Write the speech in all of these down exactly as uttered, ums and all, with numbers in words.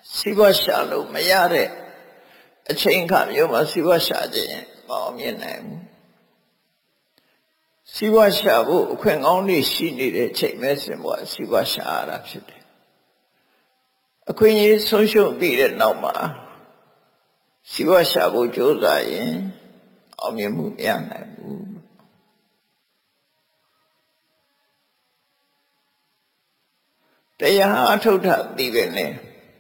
စီးပွားရှာလို့မရတဲ့အချိန်ခါမျိုးမှာစီးပွားရှာခြင်းမအောင်မြင်နိုင်ဘူးစီးပွားရှာဖို့အခွင့်ကောင်းတွေရှိနေတဲ့ချိန်မဲ့စင်ပေါ်စီးပွားရှာရတာဖြစ်တယ်အခွင့်အရေးဆုံးရှုံးပြီးတဲ့နောက်မှာစီးပွားရှာဖို့ကြိုးစားရင်အောင်မြင်မှုမရနိုင်ဘူးတရားအထုတ်တာသိပဲနဲ့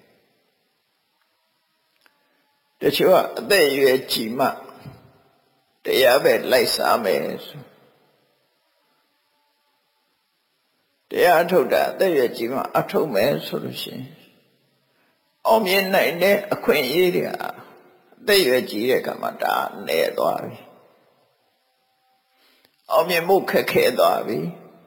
တချို့ကအသက်အရွယ်ကြီးမှတရားပဲလိုက်စားမယ်ဆိုတရားအထုတ်တာအသက်အရွယ်ကြီးမှအထုတ်မယ်ဆိုလို့ရှိရင်အောင်မြင်နိုင်တဲ့အခွင့်အရေးတွေဟာအသက်အရွယ်ကြီးတဲ့ကမှဒါနေသွားပြီအောင်မြင်မှုခက်ခဲသွားပြီ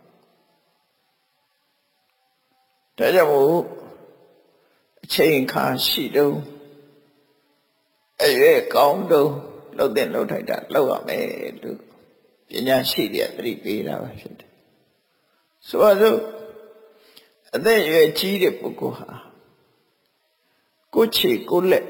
ဒါကြောင့်မို့အချိန်ခါရှိတော့အရွယ်ကောင်းတော့လှုပ်တဲ့လှုပ်ထိုက်တာလှုပ်ရမယ်လို့ပညာရှိတွေသတိပေးတာပဲဖြစ်တယ်ဆိုတော့အသက်အရွယ်ကြီးတဲ့ပုဂ္ဂိုလ်ဟာကိုယ်ချီကိုယ်လက်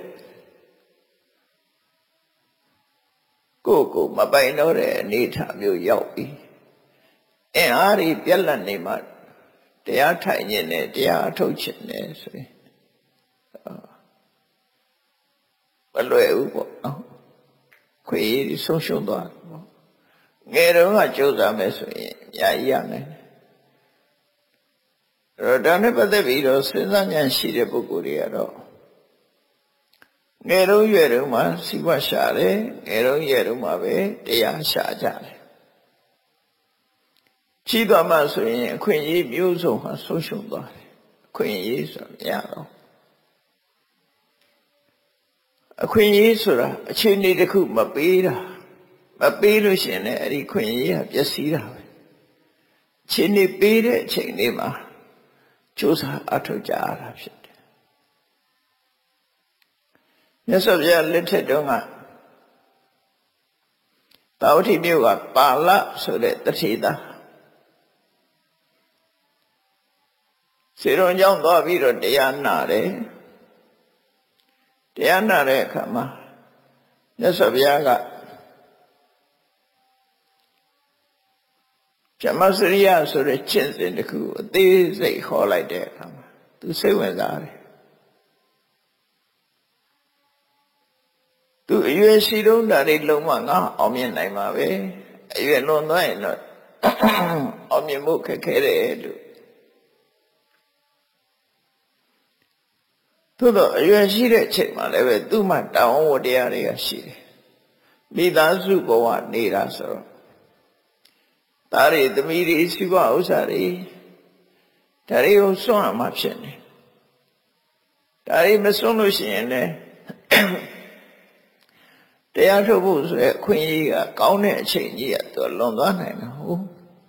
ကိုယ်ကိုမပိုင်တော့တဲ့အနေအထားမျိုးရောက်ပြီအင်အားကြီးပြက်လက်နေမှတရားထိုင်ခြင်းနဲ့တရားအထုတ်ခြင်းနဲ့ဆိုရင်မလွယ်ဘူးပေါ့နော်ခွေးဆုံးရှုံးသွားတယ်ပေါ့ငယ်တုန်းကကြိုးစားမယ်ဆိုရင်အများကြီးရနိုင်တယ်အဲ့တော့ဒါနဲ့ပတ်သက်ပြီးတော့စဉ်းစားဉာဏ်ရှိတဲ့ပုဂ္ဂိုလ်တွေကတော့ငယ်တုန်းရွယ်တုန်းမှာစီးပွားရှာတယ်ငယ်တုန်းရွယ်တုန်းမှာပဲတရားရှာကြတယ်ကြီးသွားမှဆိုရင်အခွင့်အရေးမျိုးစုံဟာဆုံးရှုံးသွားတယ်အခွင့်အရေးဆိုတာမရတော့အခွင့်အရေးဆိုတာအချိန်လေးတစ်ခုမပေးတာမပေးလို့ရှိရင်လည်းအဲ့ဒီခွင့်အရေးကပျက်စီးတာပဲအချိန်လေးပေးတဲ့အချိန်လေးမှာကြိုးစားအထောက်ကြရတာဖြစ်တယ်မြတ်စွာဘုရားလက်ထက်တုန်းကတာဝတိမြို့ကပါဠိဆိုတဲ့တထေသားစေရုံကြောင့်သွားပြီးတော့တရားနာတယ်တရားနာတဲ့အခါမှာမြတ်စွာဘုရားကဇမစရိယဆိုတဲ့ကျင့်စဉ်တစ်ခုအသေးစိတ်ဟောလိုက်တဲ့အခါမှာသူစိတ်ဝင်စားတယ်သူအရွယ်ရှိတုန်းဒါတွေလုံးဝငါအောင်မြင်နိုင်မှာပဲအရွယ်လွန်သွားရင်တော့အောင်မြင်မှုခက်ခဲတယ်လို့သို့တော့အရွယ်ရှိတဲ့ချိန်မှာလည်းပဲသူ့မှာတောင်းဝတရားတွေကရှိတယ်မိသားစုဘဝနေတာဆိုတော့ဒါတွေသမီးတွေစီးပွားဥစ္စာတွေဒါတွေကိုစွန့်ရမှာဖြစ်နေဒါတွေမစွန့်လို့ရှိရင်လည်းတရားထုတ်ဖို့ဆိုတဲ့အခွင့်အရေးကကောင်းတဲ့အချိန်ကြီးကသူလွန်သွားနိုင်တာဟုတ်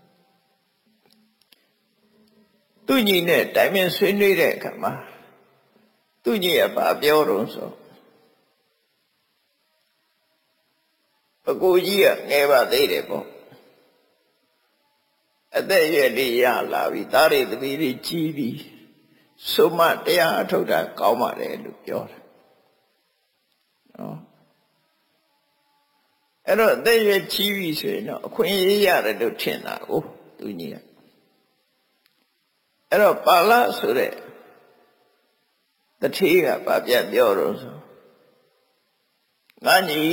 သူညီနဲ့တိုင်ပင်ဆွေးနွေးတဲ့အခါမှာသူညီကဘာပြောတော့ဆိုအကိုကြီးကငယ်ပါသေးတယ်ပေါ့အသက်ရွယ်လေးရလာပြီသားတွေသမီးတွေကြီးပြီဆိုမှတရားအထုတ်တာကောင်းပါတယ်လို့ပြောတယ်နော်အဲ့တော့အသက်ရွယ်ကြီးပြီဆိုရင်တော့အခွင့်အရေးရတယ်လို့ထင်တာကိုသူညီကအဲ့တော့ပါဠိဆိုတဲ့တထေးကဗာပြပြောတော့ဆိုငါညီ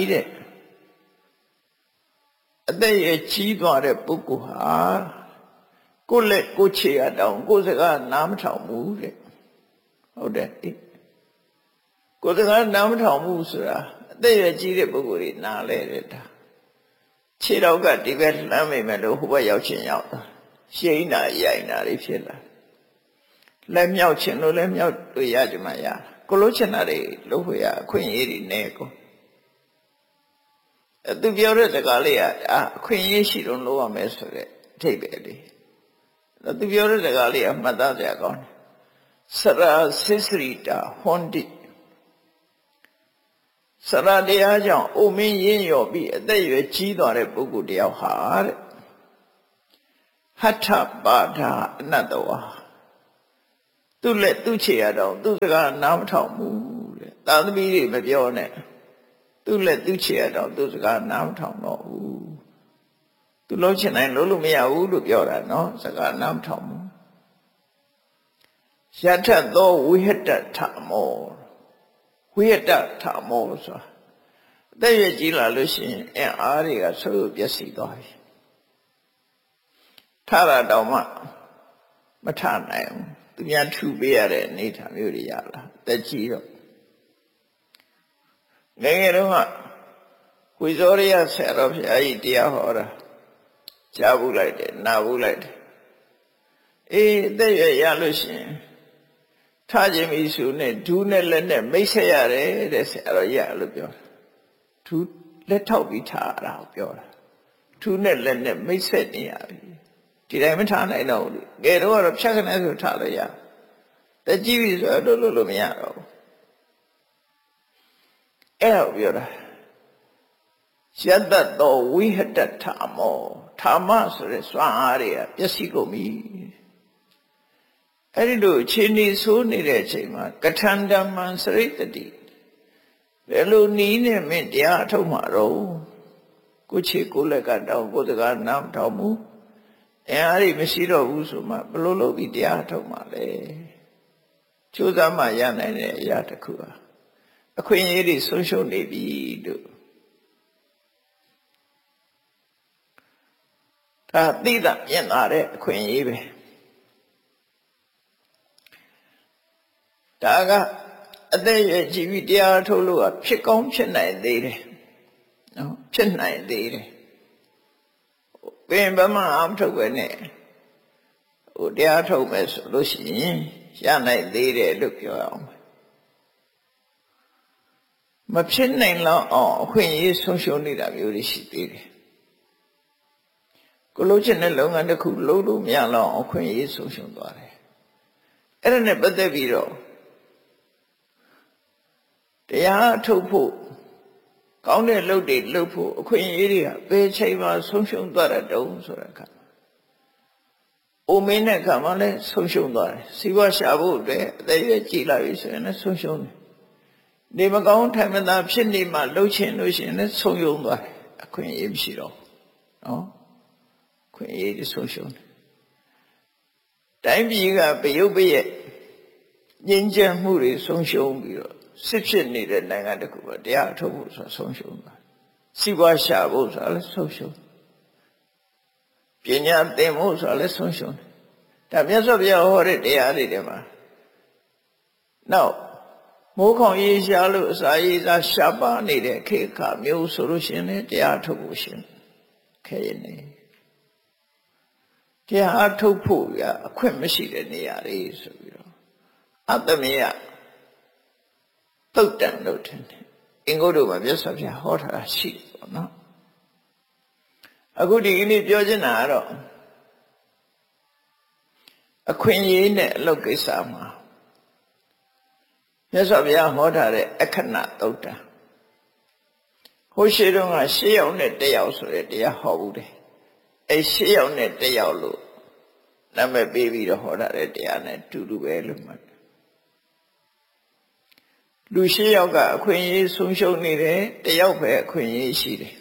တဲ့အသက်ရွယ်ကြီးသွားတဲ့ပုဂ္ဂိုလ်ဟာကိုယ်လက်ကိုယ်ခြေရတောင်ကိုယ်စကားနားမထောင်ဘူးတဲ့ဟုတ်တယ်ကိုယ်စကားနားမထောင်ဘူးဆိုတာအသက်ရွယ်ကြီးတဲ့ပုဂ္ဂိုလ်တွေနားလဲတဲ့ဒါခြေတော့ကဒီဘက်လှမ်းမိမယ်လို့ဟိုဘက်ရောက်ချင်ရောက်တာရှိန်နာရိုင်နာတွေဖြစ်လာလက်မြောက်ချင်လို့လည်းမြောက်တွေ့ရကြမှာရကိုလို့ချင်တာတွေလို့ခွေရအခွင့်အရေးတွေနဲ့ကိုအဲသူပြောတဲ့စကားလေးကအာအခွင့်အရေးရှိတော့လို့ရမယ်ဆိုတဲ့အထိပ္ပယ်လေးသူပြောတဲ့စကားလေးကမှတ်သားစရာကောင်းတယ်စရာစစ္စရိတာဟွန်တိစရာတရားကြောင့်အိုမင်းရင်းရော်ပြီးအသက်ရွယ်ကြီးသွားတဲ့ပုဂ္ဂိုလ်တယောက်ဟာတဲ့ဟထပါဒအနတ္တဝါသူ့လက်သူ့ခြေရတော့သူ့စကားနားမထောင်ဘူးတဲ့သာသမီတွေမပြောနဲ့သူ့လက်သူ့ခြေရတော့သူ့စကားနားမထောင်တော့ဘူးသူလုံးချင်တိုင်းလုံးလို့မရဘူးလို့ပြောတာနော်စကားနားမထောင်ဘူးယထသောဝိဟတထမောဝိဟတထမောဆိုတာအသက်ရွယ်ကြီးလာလို့ရှိရင်အင်အားတွေကဆုပ်ပျက်စီးသွားပြီထတာတော့မှမထနိုင်ဘူးသူများထူပေးရတဲ့အနေထားမျိုးတွေရလာတက်ကြီးတော့ငယ်ငယ်တုန်းကဝိဇောရိယဆရာတော်ဘုရားကြီးတရားဟောတာကြားဘူးလိုက်တယ်နားဘူးလိုက်တယ်အေးအသက်ရွယ်ရလို့ရှိရင်ထခြင်းမိစုနဲ့ဒူးနဲ့လက်နဲ့မိတ်ဆက်ရတယ်တဲ့ဆရာတော်ကြီးလို့ပြောတာဒူးလက်ထောက်ပြီးထားရတာကိုပြောတာဒူးနဲ့လက်နဲ့မိတ်ဆက်နေရပြီဒီတိုင်းမထားနိုင်တော့ဘူးငယ်တော့ကတော့ဖြတ်ခနဲ့ဆိုထားလို့ရတက်ကြည့်ပြီဆိုတော့လို့လို့မရတော့ဘူးအဲ့ဒါပြောတာယတ္တသောဝိဟတထမောဓမ္မဆိုတဲ့စွမ်းအားတွေကပျက်စီးကုန်ပြီအဲ့ဒီလိုခြေနေဆိုးနေတဲ့အချိန်မှာကထန္တမံစရိတတိဘယ်လိုနီးနဲ့မင်းတရားထုတ်မှာတော့ကိုခြေကိုလက်ကတောင်းကိုတကားနားမထောင်ဘူးအဲအားတွေမရှိတော့ဘူးဆိုမှဘယ်လိုလုပ်ပြီးတရားထုတ်မှာလဲကြိုးစားမှရနိုင်တဲ့အရာတစ်ခုဟာအခွင့်အရေးတွေဆုံးရှုံးနေပြီလို့ဒါသိတာမြင်လာတဲ့အခွင့်အရေးပဲဒါကအသက်ရွယ်ကြီးပြီးတရားထုတ်လို့ကဖြစ်ကောင်းဖြစ်နိုင်သေးတယ်နော်ဖြစ်နိုင်သေးတယ်ဘယ်ဘမှအမထုတ်ပဲနဲ့ဟိုတရားထုတ်မယ်ဆိုလို့ရှိရင်ရနိုင်သေးတယ်လို့ပြောအောင်မဖြစ်နိုင်လောက်အောင်အခွင့်အရေးဆုံးရှုံးနေတာမျိုးတွေရှိသေးတယ်ကိုလို့ချင်တဲ့လုပ်ငန်းတစ်ခုလုပ်လို့မရလောက်အောင်အခွင့်အရေးဆုံးရှုံးသွားတယ်အဲ့ဒါနဲ့ပတ်သက်ပြီးတော့တရားထုတ်ဖို့ကောင်းတဲ့လုပ်တွေလုပ်ဖို့အခွင့်အရေးတွေကဘယ်ချိန်မှဆုံးရှုံးသွားတဲ့တုံးဆိုတဲ့အခါအိုမင်းတဲ့အခါမှလည်းဆုံးရှုံးသွားတယ်စီးပွားရှာဖို့အတွက်အသက်ရွယ်ကြီးလာပြီဆိုရင်လည်းဆုံးရှုံးတယ်နေမကောင်းထိုင်မသာဖြစ်နေမှလှုပ်ချင်လို့ရှိရင်လည်းဆုံးယုံသွားတယ်အခွင့်အရေးမရှိတော့နော်အခွင့်အရေးတွေဆုံးရှုံးတယ်တိုင်းပြည်ကပယုတ်ပရဲ့ငြိမ်းချမ်းမှုတွေဆုံးရှုံးပြီးတော့စစ်ဖြစ်နေတဲ့နိုင်ငံတစ်ခုကတရားထုတ်ဖို့ဆိုဆုံးရှုံးသွားစီးပွားရှာဖို့ဆိုလည်းဆုံးရှုံးပညာသင်ဖို့ဆိုလည်းဆုံးရှုံးတယ်ဒါမြတ်စွာဘုရားဟောတဲ့တရားတွေထဲမှာနောက်မိုးခေါင်ရေးရှားလို့အစာရေးစားရှားပါနေတဲ့ခေတ်အခါမျိုးဆိုလို့ရှိရင်လည်းတရားထုတ်ဖို့ရှင်ခဲရနေတရားထုတ်ဖို့ရအခွင့်မရှိတဲ့နေရာတွေဆိုပြီးတော့အတ္တမယတုတ်တန်လို့ထင်တယ်အင်္ဂုတ္တမှာမြတ်စွာဘုရားဟောထားတာရှိတယ်ပေါ့နော်အခုဒီကနေ့ပြောချင်တာကတော့အခွင့်အရေးနဲ့အလုပ်ကိစ္စမှာမြတ်စွာဘုရားဟောထားတဲ့အခဏတုတ်တန်ဟိုရှိတုန်းကရှစ်ယောက်နဲ့တစ်ယောက်ဆိုတဲ့တရားဟောဘူးတယ်အဲရှစ်ယောက်နဲ့တစ်ယောက်လို့နာမည်ပေးပြီးတော့ဟောထားတဲ့တရားနဲ့တူတူပဲလို့မှတ်လူရှစ်ယောက်ကအခွင့်အရေးဆုံးရှုံးနေတယ်တစ်ယောက်ပဲအခွင့်အရေးရှိတယ်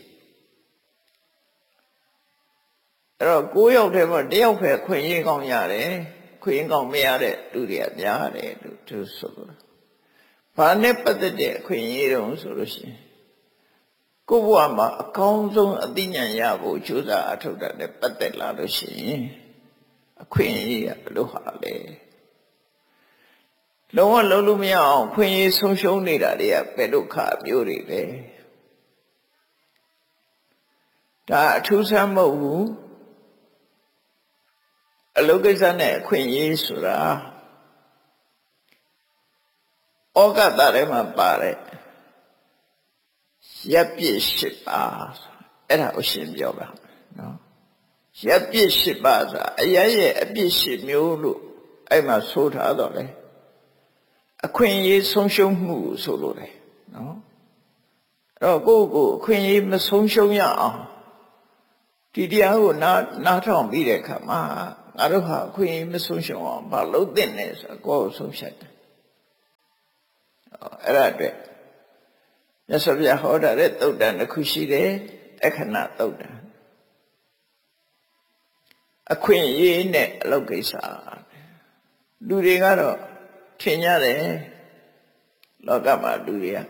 အဲ့တော့ကိုးယောက်ထဲမှာတစ်ယောက်ပဲအခွင့်အရေးကောင်းရတယ်အခွင့်အရေးကောင်းမရတဲ့လူတွေကများတယ်လို့သူဆိုလို့ဘာနဲ့ပတ်သက်တဲ့အခွင့်အရေးတုံးဆိုလို့ရှိရင်ကိုယ့်ဘဝမှာအကောင်းဆုံးအသိဉာဏ်ရဖို့ကြိုးစားအထောက်တာနဲ့ပတ်သက်လာလို့ရှိရင်အခွင့်အရေးကဘယ်လိုဟာလဲလုံးဝလုံးလို့မရအောင်ခွင့်ရေးဆုံးရှုံးနေတာတွေကဘယ်ဒုက္ခမျိုးတွေလဲဒါအထူးဆန်းမဟုတ်ဘူးအလုပ်ကိစ္စနဲ့အခွင့်အရေးဆိုတာဩဃတထဲမှာပါတယ်ရပ်ပြစ်ရှစ်ပါးအဲ့ဒါကိုရှင်းပြောပါနော်ရပ်ပြစ်ရှစ်ပါးဆိုတာအရရဲ့အပြစ်ရှစ်မျိုးလို့အဲ့မှာဆိုထားတော့လေအခွင့်အရေးဆုံးရှုံးမှုဆိုလို့လေနော်အဲ့တော့ကိုယ့်ကိုအခွင့်အရေးမဆုံးရှုံးရအောင်ဒီတရားကိုနားနားထောင်ပြီးတဲ့အခါမှာငါတို့ဟာအခွင့်အရေးမဆုံးရှုံးအောင်ဘာလုပ်သင့်လဲဆိုတော့ကိုယ်ကိုဆုံးဖြတ်တယ်အဲ့ဒါအတွက်မြတ်စွာဘုရားဟောတာတဲ့သုတ်တန်တစ်ခုရှိတယ်အခဏသုတ်တန်အခွင့်အရေးနဲ့အလုပ်ကိစ္စလူတွေကတော့ထင်ကြတယ်လောကမှာလူတွေ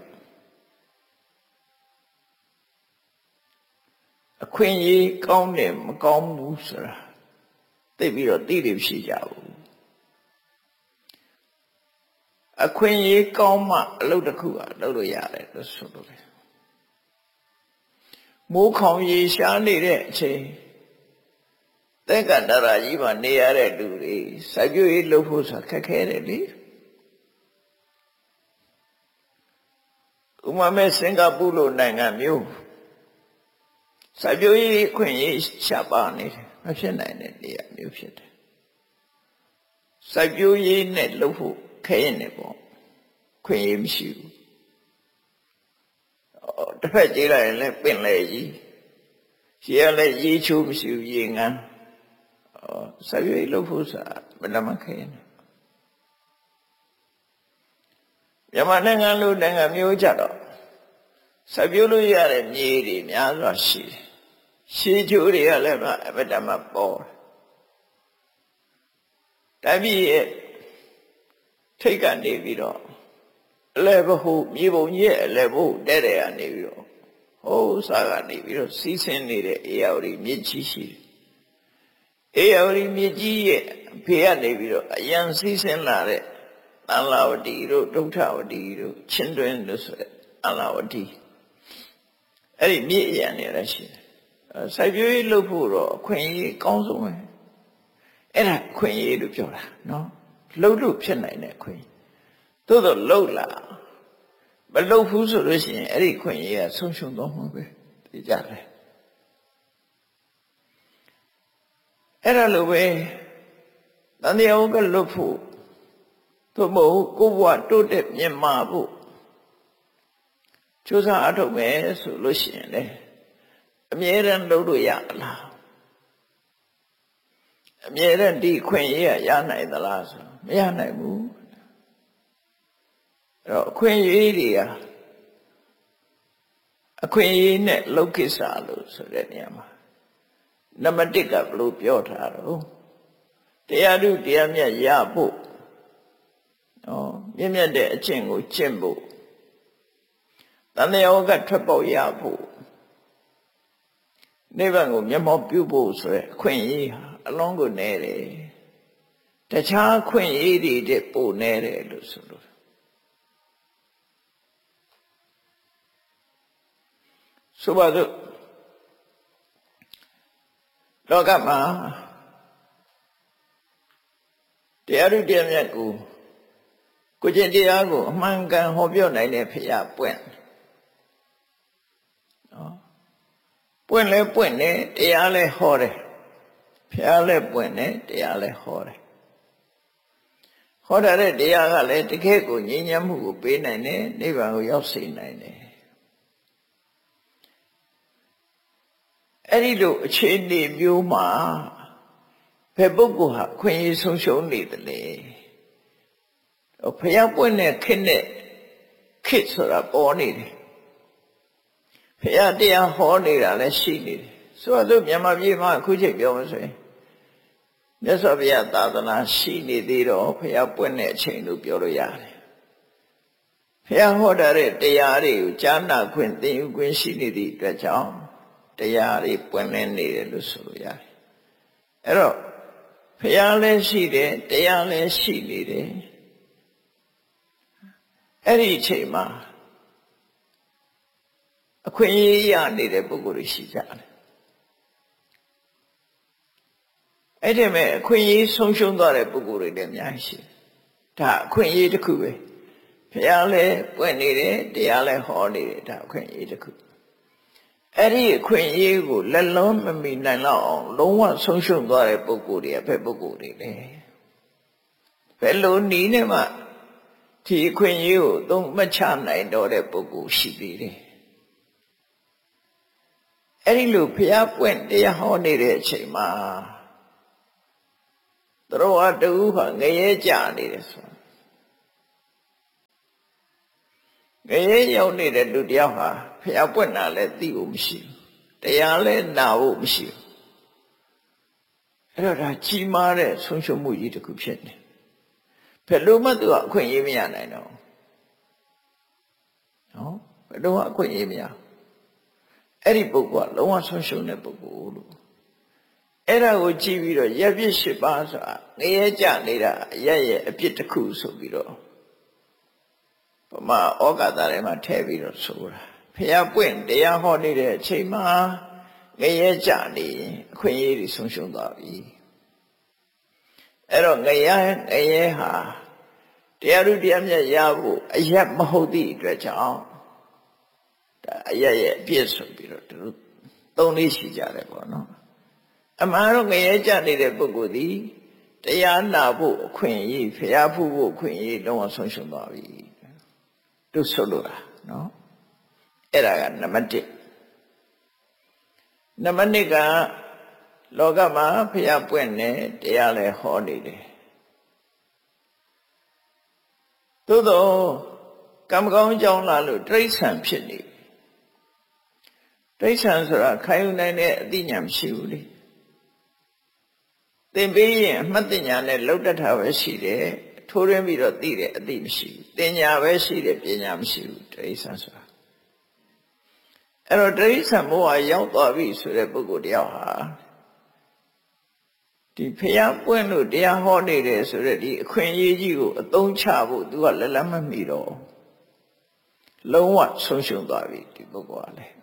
ကအခွင့်အရေးကောင်းတယ်မကောင်းဘူးဆိုတာသိပြီးတော့သိတယ်ဖြစ်ကြဘူးအခွင့်အရေးကောင်းမှအလုပ်တစ်ခုကလုပ်လို့ရတယ်လို့ဆိုလို့တယ်မိုးခေါင်ရေရှားနေတဲ့အချိန်သက္ကန္တရာကြီးမှာနေရတဲ့လူတွေစိုက်ပျိုးရေးလုပ်ဖို့ဆိုတာခက်ခဲတယ်လေဥပမာမဲ့စင်ကာပူလိုနိုင်ငံမျိုးစိုက်ပျိုးရေးခွင့်ရေးရှားပါနေတယ်မဖြစ်နိုင်တဲ့နေရာမျိုးဖြစ်တယ်စိုက်ပျိုးရေးနဲ့လုပ်ဖို့ခဲရင်နေပေါ့ခွင့်ရေးမရှိဘူးတစ်ဖက်ကြည့်လိုက်ရင်လည်းပင်လေကြီးရေကလည်းရေချိုးမရှိဘူးရေငန်းစိုက်ပျိုးရေးလုပ်ဖို့ဆိုတာဘယ်တော့မှခဲရင်မြန်မာနိုင်ငံလိုနိုင်ငံမျိုးကြတော့စိုက်ပျိုးလို့ရတဲ့မြေတွေများစွာရှိတယ်ရှေးချိုးတွေကလည်းအမတမပေါ်တယ်တပည့်ရဲ့ထိတ်ကနေပြီးတော့အလဲဘဟုမြေပုံကြီးရဲ့အလဲဘဟုတဲ့တဲ့ကနေပြီးတော့ဟိုးစားကနေပြီးတော့စီးဆင်းနေတဲ့အေယာဝတီမြစ်ကြီးရှိတယ်အေယာဝတီမြစ်ကြီးရဲ့ဖေကနေပြီးတော့အယံစီးဆင်းလာတဲ့သံလာဝတီတို့ဒုဋ္ဌဝတီတို့ချင်းတွင်းတို့ဆိုတဲ့အလာဝတီအဲ့ဒီမြစ်အယံနေရရှိတယ်စိုက်ပျိုးရေးလုပ်ဖို့တော့အခွင့်အရေးအကောင်းဆုံးပဲအဲ့ဒါအခွင့်အရေးလို့ပြောတာနော်လှုပ်လို့ဖြစ်နိုင်တဲ့အခွင့်သို့တော့လှုပ်လာမလှုပ်ဘူးဆိုလို့ရှိရင်အဲ့ဒီအခွင့်အရေးကဆုံးရှုံးသွားမှာပဲသိကြတယ်အဲ့ဒါလိုပဲတန်တရားကလှုပ်ဖို့သို့မဟုတ်ကိုယ်ဘဝတိုးတက်မြင့်မာဖို့ကြိုးစားအထောက်မယ်ဆိုလို့ရှိရင်လေအမြဲတမ်းလုပ်လို့ရလားအမြဲတမ်းဒီခွင့်ရရနိုင်သလားဆိုမရနိုင်ဘူးအဲ့တော့အခွင့်အရေးတွေကအခွင့်အရေးနဲ့လုပ်ကိစ္စလို့ဆိုတဲ့နေရာမှာနံပါတ်တစ်ကဘယ်လိုပြောထားတော့တရားထုတရားမြတ်ရဖို့နော်မြင့်မြတ်တဲ့အကျင့်ကိုကျင့်ဖို့တန်တရားကထွက်ပေါက်ရဖို့နိဗ္ဗာန်ကိုမျက်မှောက်ပြုဖို့ဆိုရယ်အခွင့်အရေးဟာအလုံးကိုနေတယ်တခြားအခွင့်အရေးတွေတဲ့ပို့နေတယ်လို့ဆိုလို့ဆိုပါစို့လောကမှာတရားထုတရားမြတ်ကိုကိုကျင့်တရားကိုအမှန်ကန်ဟောပြောနိုင်တဲ့ဖရာပွင့်နော်ပွင့်လဲပွင့်တယ်တရားလဲဟောတယ်ဖရာလဲပွင့်တယ်တရားလဲဟောတယ်ဟောတဲ့တရားကလည်းတကယ့်ကိုငြိမ်းချမ်းမှုကိုပေးနိုင်တယ်နိဗ္ဗာန်ကိုရောက်စေနိုင်တယ်အဲ့ဒီလိုအခြေအနေမျိုးမှာဘယ်ပုဂ္ဂိုလ်ဟာခွင့်ရဆုံးရှုံးနေတယ်လေဖျားပွင့်တဲ့ခေတ်နဲ့ခေတ်ဆိုတာပေါ်နေတယ်ဖျားတရားဟောနေတာလည်းရှိနေတယ်ဆိုတော့မြန်မာပြည်မှာအခုချိန်ပြောမှဆိုရင်မြတ်စွာဘုရားသာသနာရှိနေသေးတော့ဖျားပွင့်တဲ့အချိန်လို့ပြောလို့ရတယ်ဖျားဟောတဲ့တရားတွေကိုကြားနာခွင့်သင်ယူခွင့်ရှိနေသည့်အတွက်ကြောင့်တရားတွေပွင့်လင်းနေတယ်လို့ဆိုလို့ရတယ်အဲ့တော့ဖျားလည်းရှိတယ်တရားလည်းရှိနေတယ်အဲ့ဒီအချိန်မှာအခွင့်အရေးရနေတဲ့ပုဂ္ဂိုလ်တွေရှိကြတယ်အဲ့ဒီမဲ့အခွင့်အရေးဆုံးရှုံးသွားတဲ့ပုဂ္ဂိုလ်တွေလည်းအများကြီးရှိတယ်ဒါအခွင့်အရေးတစ်ခုပဲဖျားလည်းပွင့်နေတယ်တရားလည်းဟောနေတယ်ဒါအခွင့်အရေးတစ်ခုအဲ့ဒီအခွင့်အရေးကိုလက်လုံးမမီနိုင်တော့အောင်လုံးဝဆုံးရှုံးသွားတဲ့ပုဂ္ဂိုလ်တွေကဘယ်ပုဂ္ဂိုလ်တွေလဲဘယ်လိုနည်းနဲ့မှဒီအခွင့်အရေးကိုသုံးမချနိုင်တော့တဲ့ပုဂ္ဂိုလ်ရှိသေးတယ်အဲ့ဒီလိုဘုရားပွင့်တရားဟောနေတဲ့အချိန်မှာတော်ဟာတူဟာငရဲကြနေတယ်ဆိုငရဲရောက်နေတဲ့လူတယောက်ဟာဖျားပွင့်တာလည်းသိဖို့မရှိဘူးတရားလည်းနာဖို့မရှိဘူးအဲ့တော့ဒါကြီးမားတဲ့ဆုံးရှုံးမှုကြီးတစ်ခုဖြစ်နေဘယ်လိုမှသူကအခွင့်အရေးမရနိုင်တော့နော်ဘယ်လိုမှအခွင့်အရေးမရအဲ့ဒီပုဂ္ဂိုလ်ကလုံးဝဆုံးရှုံးတဲ့ပုဂ္ဂိုလ်လို့အဲ့ဒါကိုကြည့်ပြီးတော့ရပ်ပြစ်ရှိပါဆိုတာငရဲကြနေတာရက်ရဲ့အပြစ်တစ်ခုဆိုပြီးတော့ပမာဩကာသထဲမှာထည့်ပြီးတော့ဆိုတာဖျားပွင့်တရားဟောနေတဲ့အချိန်မှာငရဲကြနေရင်အခွင့်အရေးတွေဆုံးရှုံးသွားပြီအဲ့တော့ငရဲငရဲဟာတရားဥတရားမြတ်ရဖို့အရက်မဟုတ်သည့်အတွက်ကြောင့်ဒါအရက်ရဲ့အပြစ်ဆိုပြီးတော့သူတို့သုံးလေးရှိကြတယ်ပေါ့နော်အမှန်တော့ငရဲကြနေတဲ့ပုဂ္ဂိုလ်ဒီတရားနာဖို့အခွင့်အရေးဖျားဖူးဖို့အခွင့်အရေးလုံးဝဆုံးရှုံးသွားပြီသူဆိုလိုတာနော်အဲ့ဒါကနံပါတ်တစ်နံပါတ်နှစ်ကလောကမှာဖျားပွင့်နေတရားလည်းဟောနေတယ်သို့သောကံကောင်းကြောင်းလာလို့တိရစ္ဆာန်ဖြစ်နေတိရစ္ဆာန်ဆိုတာခိုင်ယူနိုင်တဲ့အသိဉာဏ်မရှိဘူးလေသင်ပေးရင်အမှတ်ဉာဏ်နဲ့လောက်တတ်တာပဲရှိတယ်ထိုးရင်းပြီးတော့သိတယ်အသိမရှိဘူးပညာပဲရှိတယ်ပညာမရှိဘူးတိရစ္ဆာန်ဆိုတာအဲ့တော့တိရစ္ဆာန်ဘဝရောက်သွားပြီဆိုတဲ့ပုဂ္ဂိုလ်တယောက်ဟာဒီဖျားပွင့်လို့တရားဟောနေတယ်ဆိုတဲ့ဒီအခွင့်အရေးကြီးကိုအသုံးချဖို့သူကလက်လက်မမီတော့လုံးဝဆုံးရှုံးသွားပြီဒီပုဂ္ဂိုလ်ကလည်း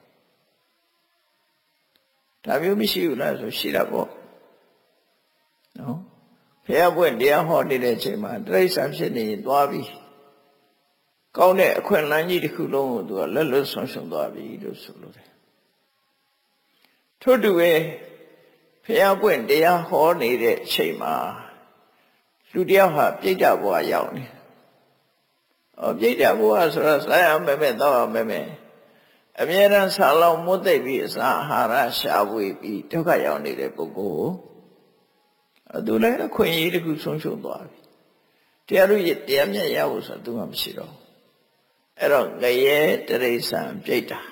ဒါမျိုးမရှိဘူးလားဆိုရှိတာပေါ့နော်ဖျားပွင့်တရားဟောနေတဲ့အချိန်မှာတိရစ္ဆာန်ဖြစ်နေရင်သွားပြီကောင်းတဲ့အခွင့်အလမ်းကြီးတစ်ခုလုံးကိုသူကလက်လွတ်ဆုံးရှုံးသွားပြီလို့ဆိုလိုတယ်ထို့တူပဲဖျားပွင့်တရားဟောနေတဲ့အချိန်မှာလူတယောက်ဟာပြိတ္တဘဝရောက်နေ။အော်ပြိတ္တဘဝဆိုတာစားရမယ်မယ်တောက်ရမယ်မယ်အမြဲတမ်းဆာလောင်မွတ်သိပ်ပြီးအစာအာဟာရရှားဝေးပြီးဒုက္ခရောက်နေတဲ့ပုဂ္ဂိုလ်အတူလည်းအခွင့်အရေးတစ်ခုဆုံးရှုံးသွားပြီ။တရားလူရဲ့တရားမြတ်ရဖို့ဆိုတာသူမှမရှိတော့ဘူး။အဲ့တော့ငရဲတရိစ္ဆာန်ပြိတ္တာ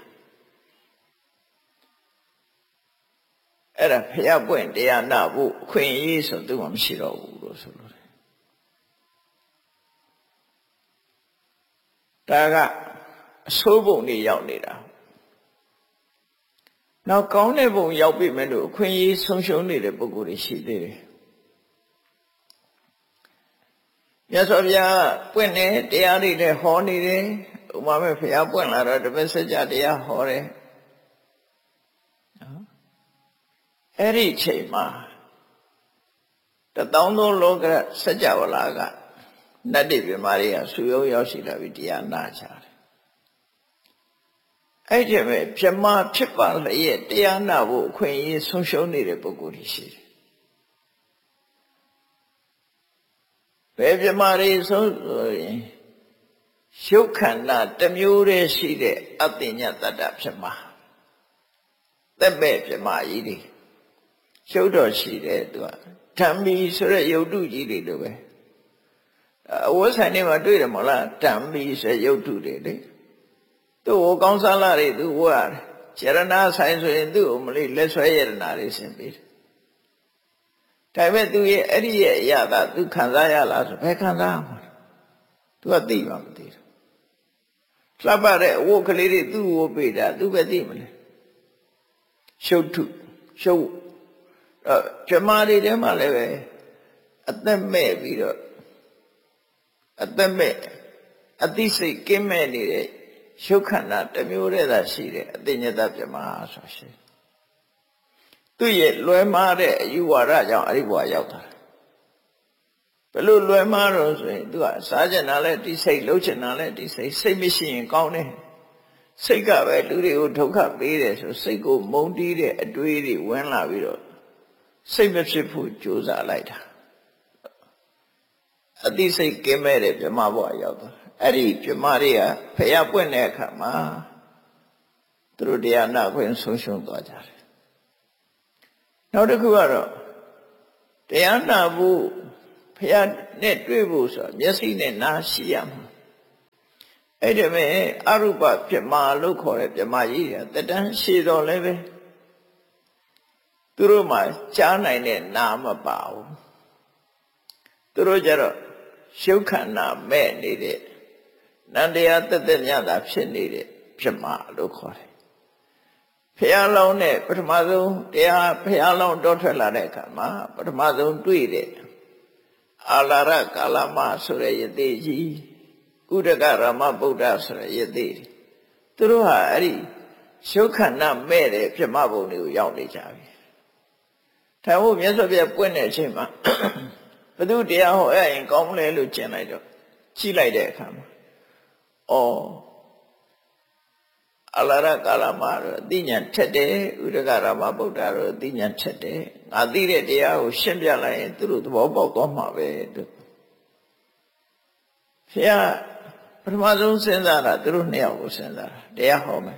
အဲ့ဒါဖျားပွင့်တရားနာဖို့အခွင့်အရေးဆိုသူမှမရှိတော့ဘူးလို့ဆိုလို့တယ်ဒါကအဆိုးပုံတွေရောက်နေတာနောက်ကောင်းတဲ့ပုံရောက်ပြီမဲ့လို့အခွင့်အရေးဆုံးရှုံးနေတဲ့ပုဂ္ဂိုလ်တွေရှိသေးတယ်မြတ်စွာဘုရားပွင့်နေတရားတွေလည်းဟောနေတယ်ဥပမာမဲ့ဖျားပွင့်လာတော့တပည့်စကြာတရားဟောတယ်အဲ့ဒီအချိန်မှာတသောသောလောကစัจ java လာကနတ်တိပြမာတွေကဆူယုံရောက်ရှိလာပြီးတရားနာကြတယ်အဲ့ဒီမဲ့ပြမဖြစ်ပါလျက်တရားနာဖို့အခွင့်အရေးဆုံးရှုံးနေတဲ့ပုဂ္ဂိုလ်တွေရှိတယ်ဘယ်ပြမာတွေဆုံးဆိုရင်ရုပ်ခန္ဓာတစ်မျိုးတည်းရှိတဲ့အတ္တညတတ္တဖြစ်မှာသက်မဲ့ပြမာကြီးတွေရုပ်တော်ရှိတယ်သူကဓမ္မီဆိုတဲ့ရုပ်တုကြီးတွေလိုပဲအဝတ်ဆိုင်ထဲမှာတွေ့တယ်မဟုတ်လားဓမ္မီဆိုရုပ်တုတွေလေသူ့ကိုကောင်းစားလာတွေသူဝတ်ရတယ်ရတနာဆိုင်ဆိုရင်သူ့ကိုမလေးလက်ဆွဲရတနာတွေဆင်ပေးတယ်ဒါပေမဲ့သူရဲ့အဲ့ဒီရဲ့အရာသာသူခံစားရလားဆိုဘယ်ခံစားမှာသူကသိမှမသိဘူးလှပတဲ့အဝတ်ကလေးတွေသူ့ကိုပေးတာသူပဲသိမလဲရှုပ်ထုရှုပ်အဲကျမတွေထဲမှာလည်းပဲအသက်မဲ့ပြီးတော့အသက်မဲ့အသိစိတ်ကင်းမဲ့နေတဲ့ရုပ်ခန္ဓာတစ်မျိုးတည်းသာရှိတယ်အသိဉာဏ်ပြမဆိုရှိသူရဲ့လွယ်မားတဲ့အယူဝါဒကြောင့်အဲ့ဒီဘဝရောက်တာဘယ်လိုလွယ်မားတော့ဆိုရင်သူကစားကျင်တာလဲဒီစိတ်လှုပ်ချင်တာလဲဒီစိတ်စိတ်မရှိရင်ကောင်းတယ်စိတ်ကပဲလူတွေကိုဒုက္ခပေးတယ်ဆိုစိတ်ကိုမုန်းတီးတဲ့အတွေးတွေဝင်လာပြီးတော့စိတ်မဖြစ်ဖို့ကြိုးစားလိုက်တာအသိစိတ်ကင်းမဲ့တဲ့ပြမဘဝရောက်သွားအဲ့ဒီပြမတွေကဖျားပွင့်တဲ့အခါမှာသူတို့တရားနာခွင့်ဆုံးရှုံးသွားကြတယ်နောက်တစ်ခုကတော့တရားနာဖို့ဖះနဲ့တွေ့ဖို့ဆိုမျက်စိနဲ့နားရှိရမှာအဲ့ဒါပဲအရူပပြမလို့ခေါ်တဲ့ပြမကြီးတွေတတန်းရှည်တော်လည်းပဲသူတို့မှကြားနိုင်တဲ့နာမပါဘူးသူတို့ကြတော့ရှုပ်ခန္ဓာမဲ့နေတဲ့နန္တရားတက်တက်မြတ်တာဖြစ်နေတဲ့ပြမလို့ခေါ်တယ်ဖះလောင်းနဲ့ပထမဆုံးတရားဖះလောင်းတောထွက်လာတဲ့အခါမှာပထမဆုံးတွေ့တဲ့အာလာရကာလမဆိုတဲ့ယတိကြီးဥဒကရမဗုဒ္ဓဆိုတဲ့ယတိသူတို့ဟာအဲ့ဒီရှုပ်ခန္ဓာမဲ့တဲ့ပြမဘုံတွေကိုရောက်နေကြပြီ။ဒါမို့မြတ်စွာဘုရားပွင့်တဲ့အချိန်မှာဘုသူတရားဟောအဲ့ရင်ကောင်းမလဲလို့ကျင်လိုက်တော့ကြည့်လိုက်တဲ့အခါမှာအော်အလာရကာလမတော့အသိဉာဏ်ထက်တယ်ဥဒကရမဗုဒ္ဓတော့အသိဉာဏ်ထက်တယ်ငါသိတဲ့တရားကိုရှင်းပြလိုက်ရင်သူတို့သဘောပေါက်သွားမှာပဲတို့ဆရာပထမဆုံးစဉ်းစားတာသူတို့နှစ်ယောက်ကိုစဉ်းစားတာတရားဟောမယ်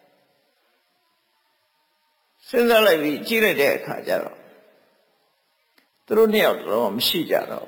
စဉ်းစားလိုက်ပြီးကြည့်လိုက်တဲ့အခါကျတော့သူတို့နှစ်ယောက်တော့မရှိကြတော့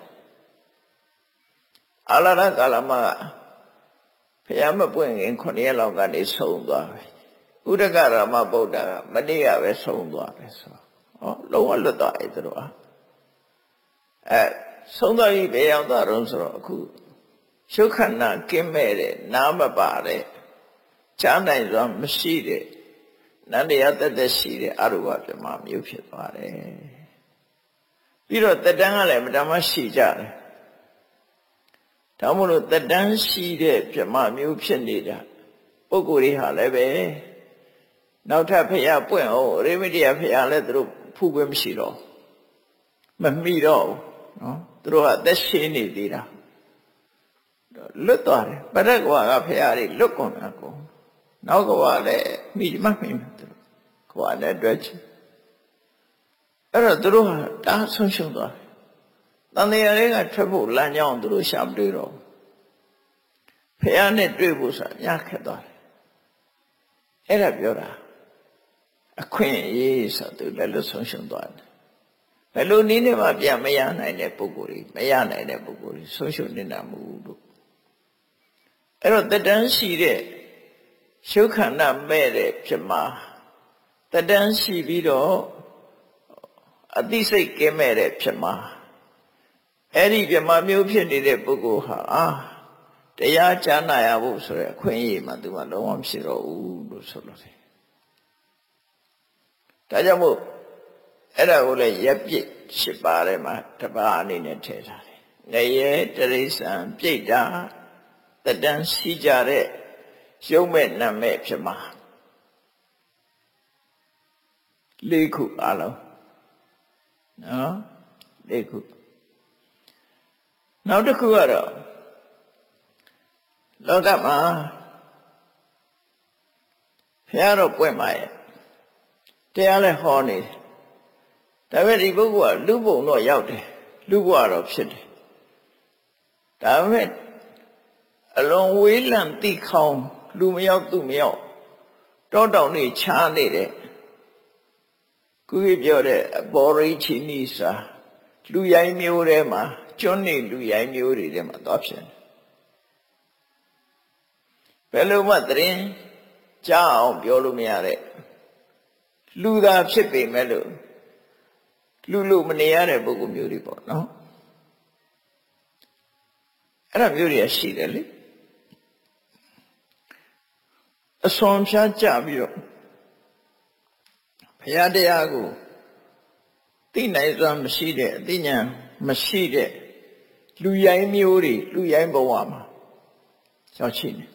အလာရကာလမကဖះမပွင့်ခင်ခုနှစ်ရက်လောက်ကနေဆုံးသွားပြီဥဒကရမဗုဒ္ဓကမနေ့ကပဲဆုံးသွားတယ်ဆိုဟောလုံးဝလွတ်သွားပြီသူတို့ဟာအဲဆုံးသွားပြီဘယ်ရောက်သွားတော့ဆိုတော့အခုရှုခန္ဓာကင်းမဲ့တဲ့နားမပါတဲ့ချမ်းနိုင်စွာမရှိတဲ့နန္တရားတသက်ရှိတဲ့အရူပပြမမျိုးဖြစ်သွားတယ်ပြီးတော့တတန်းကလည်းမတမရှိကြတယ်ဒါမို့လို့တတန်းရှိတဲ့ပြမမျိုးဖြစ်နေတာပုဂ္ဂိုလ်တွေဟာလည်းပဲနောက်ထပ်ဖះပွင့်အောင်ရိမတိယဖះလည်းသူတို့ဖူးခွင့်မရှိတော့မမိတော့ဘူးနော်သူတို့ကအသက်ရှင်နေသေးတာလွတ်သွားတယ်ပရက္ခဝါကဖះတွေလွတ်ကုန်တာကိုနောက်ကဝါလည်းမိမမိမသူတို့ခွာလည်းတွေ့ချင်အဲ့တော့သူတို့ဟာတားဆုံးရှုံးသွားတယ်တန်တရားတွေကထွက်ဖို့လမ်းကြောင်းသူတို့ရှာမတွေ့တော့ဖះနဲ့တွေ့ဖို့ဆိုတာညခက်သွားတယ်အဲ့ဒါပြောတာအခွင့်အရေးဆိုသူလည်းလွတ်ဆုံးရှုံးသွားတယ်ဘယ်လိုနည်းနဲ့မှပြန်မရနိုင်တဲ့ပုဂ္ဂိုလ်တွေမရနိုင်တဲ့ပုဂ္ဂိုလ်တွေဆုံးရှုံးနေတာမဟုတ်ဘူးအဲ့တော့တတန်းရှိတဲ့ရှုခန္ဓာမဲ့တဲ့ဖြစ်မှာတတန်းရှိပြီးတော့အသိစိတ်ကင်းမဲ့တဲ့ဖြစ်မှာအဲ့ဒီပြမမျိုးဖြစ်နေတဲ့ပုဂ္ဂိုလ်ဟာတရားကြားနာရဖို့ဆိုတဲ့အခွင့်အရေးမှသူကလုံးဝမရှိတော့ဘူးလို့ဆိုလို့တယ်ဒါကြောင့်မို့အဲ့ဒါကိုလည်းရက်ပြစ်ရှစ်ပါးထဲမှာတပါးအနေနဲ့ထည့်ထားတယ်ငရဲတရိစ္ဆာန်ပြိတ္တာတတန်းရှိကြတဲ့ရုပ်မဲ့နာမဲ့ဖြစ်မှာလေးခုအလုံးနော်လေးခုနောက်တစ်ခုကတော့လောကမှာဘုရားတော့ပွင့်ပါရဲ့တရားလည်းဟောနေတယ်ဒါပေမဲ့ဒီပုဂ္ဂိုလ်ကလူဘုံတော့ရောက်တယ်လူဘဝတော့ဖြစ်တယ်ဒါပေမဲ့အလွန်ဝေးလံတိခေါင်လူမရောက်သူမရောက်တောတောင်တွေချားနေတယ်ခုပြောတဲ့အပေါ်ရိချီနီစာလူရိုင်းမျိုးထဲမှာကျွန်းနေလူရိုင်းမျိုးတွေထဲမှာသွားဖြစ်ဘယ်လိုမှသတင်းကြားအောင်ပြောလို့မရတဲ့လူသာဖြစ်ပေမဲ့လို့လူလူမနေရတဲ့ပုဂ္ဂိုလ်မျိုးတွေပေါ့နော်အဲ့ဒါမျိုးတွေရှိတယ်လေအစွန်ဖြားကြပြီးတော့ဘုရားတရားကိုသိနိုင်စွာမရှိတဲ့အသိဉာဏ်မရှိတဲ့လူရိုင်းမျိုးတွေလူရိုင်းဘဝမှာရောက်ရှိနေ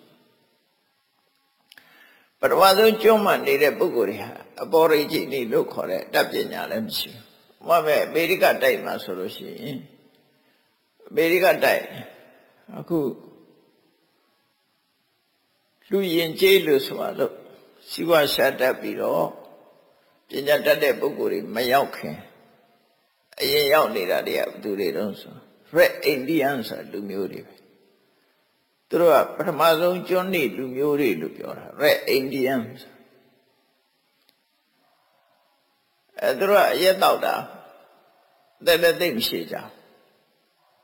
ပထမဆုံးကျွမ်းမှနေတဲ့ပုဂ္ဂိုလ်တွေဟာအပေါ်ရိจิနေလို့ခေါ်တဲ့တတ်ပညာလည်းမရှိဘူး။ဘာပဲအမေရိကတိုက်မှာဆိုလို့ရှိရင်အမေရိကတိုက်အခုလူရင်ကျေးလို့ဆိုတာလို့စီဝါရှာတတ်ပြီးတော့ပညာတတ်တဲ့ပုဂ္ဂိုလ်တွေမရောက်ခင်အရင်ရောက်နေတာတွေကဘယ်သူတွေတုန်းဆို Red Indian ဆိုလူမျိုးတွေပဲသူတို့ကပထမဆုံးကျွန်းနေလူမျိုးတွေလို့ပြောတာ Red Indian အဲသူတို့ကအရက်တောက်တာတဲ့တဲ့သိမရှိကြ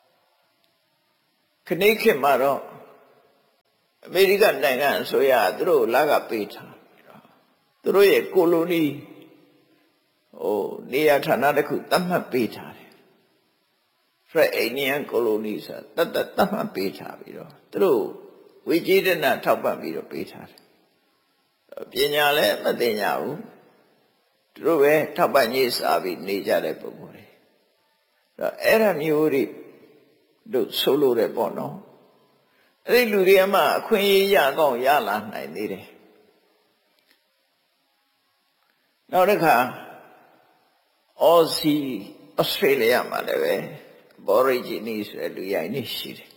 ခဏခေတ်မှာတော့အမေရိကန်နိုင်ငံအစိုးရသူတို့လာကပေးထားသူတို့ရဲ့ကိုလိုနီဟိုနေရာဌာနတစ်ခုသတ်မှတ်ပေးထားတယ် French Indian colony ဆိုတာတတ်တတ်သတ်မှတ်ပေးထားပြီးတော့သူတို့ဝေကြီးတဲ့နာထောက်ပံ့ပြီးတော့ပေးထားတယ်ပညာလည်းမသိညာဘူးသူတို့ပဲထောက်ပံ့ရေးစားပြီးနေကြတဲ့ပုဂ္ဂိုလ်တွေအဲ့ဒါမျိုးတွေတို့ဆိုလို့တယ်ပေါ့နော်အဲ့ဒီလူတွေအမှအခွင့်အရေးရကောင်းရလာနိုင်သေးတယ်နောက်တစ်ခါအော်စီဩစတြေးလျမှာလည်းပဲဘောရိဂျီနီဆိုတဲ့လူရိုင်းနေရှိတယ်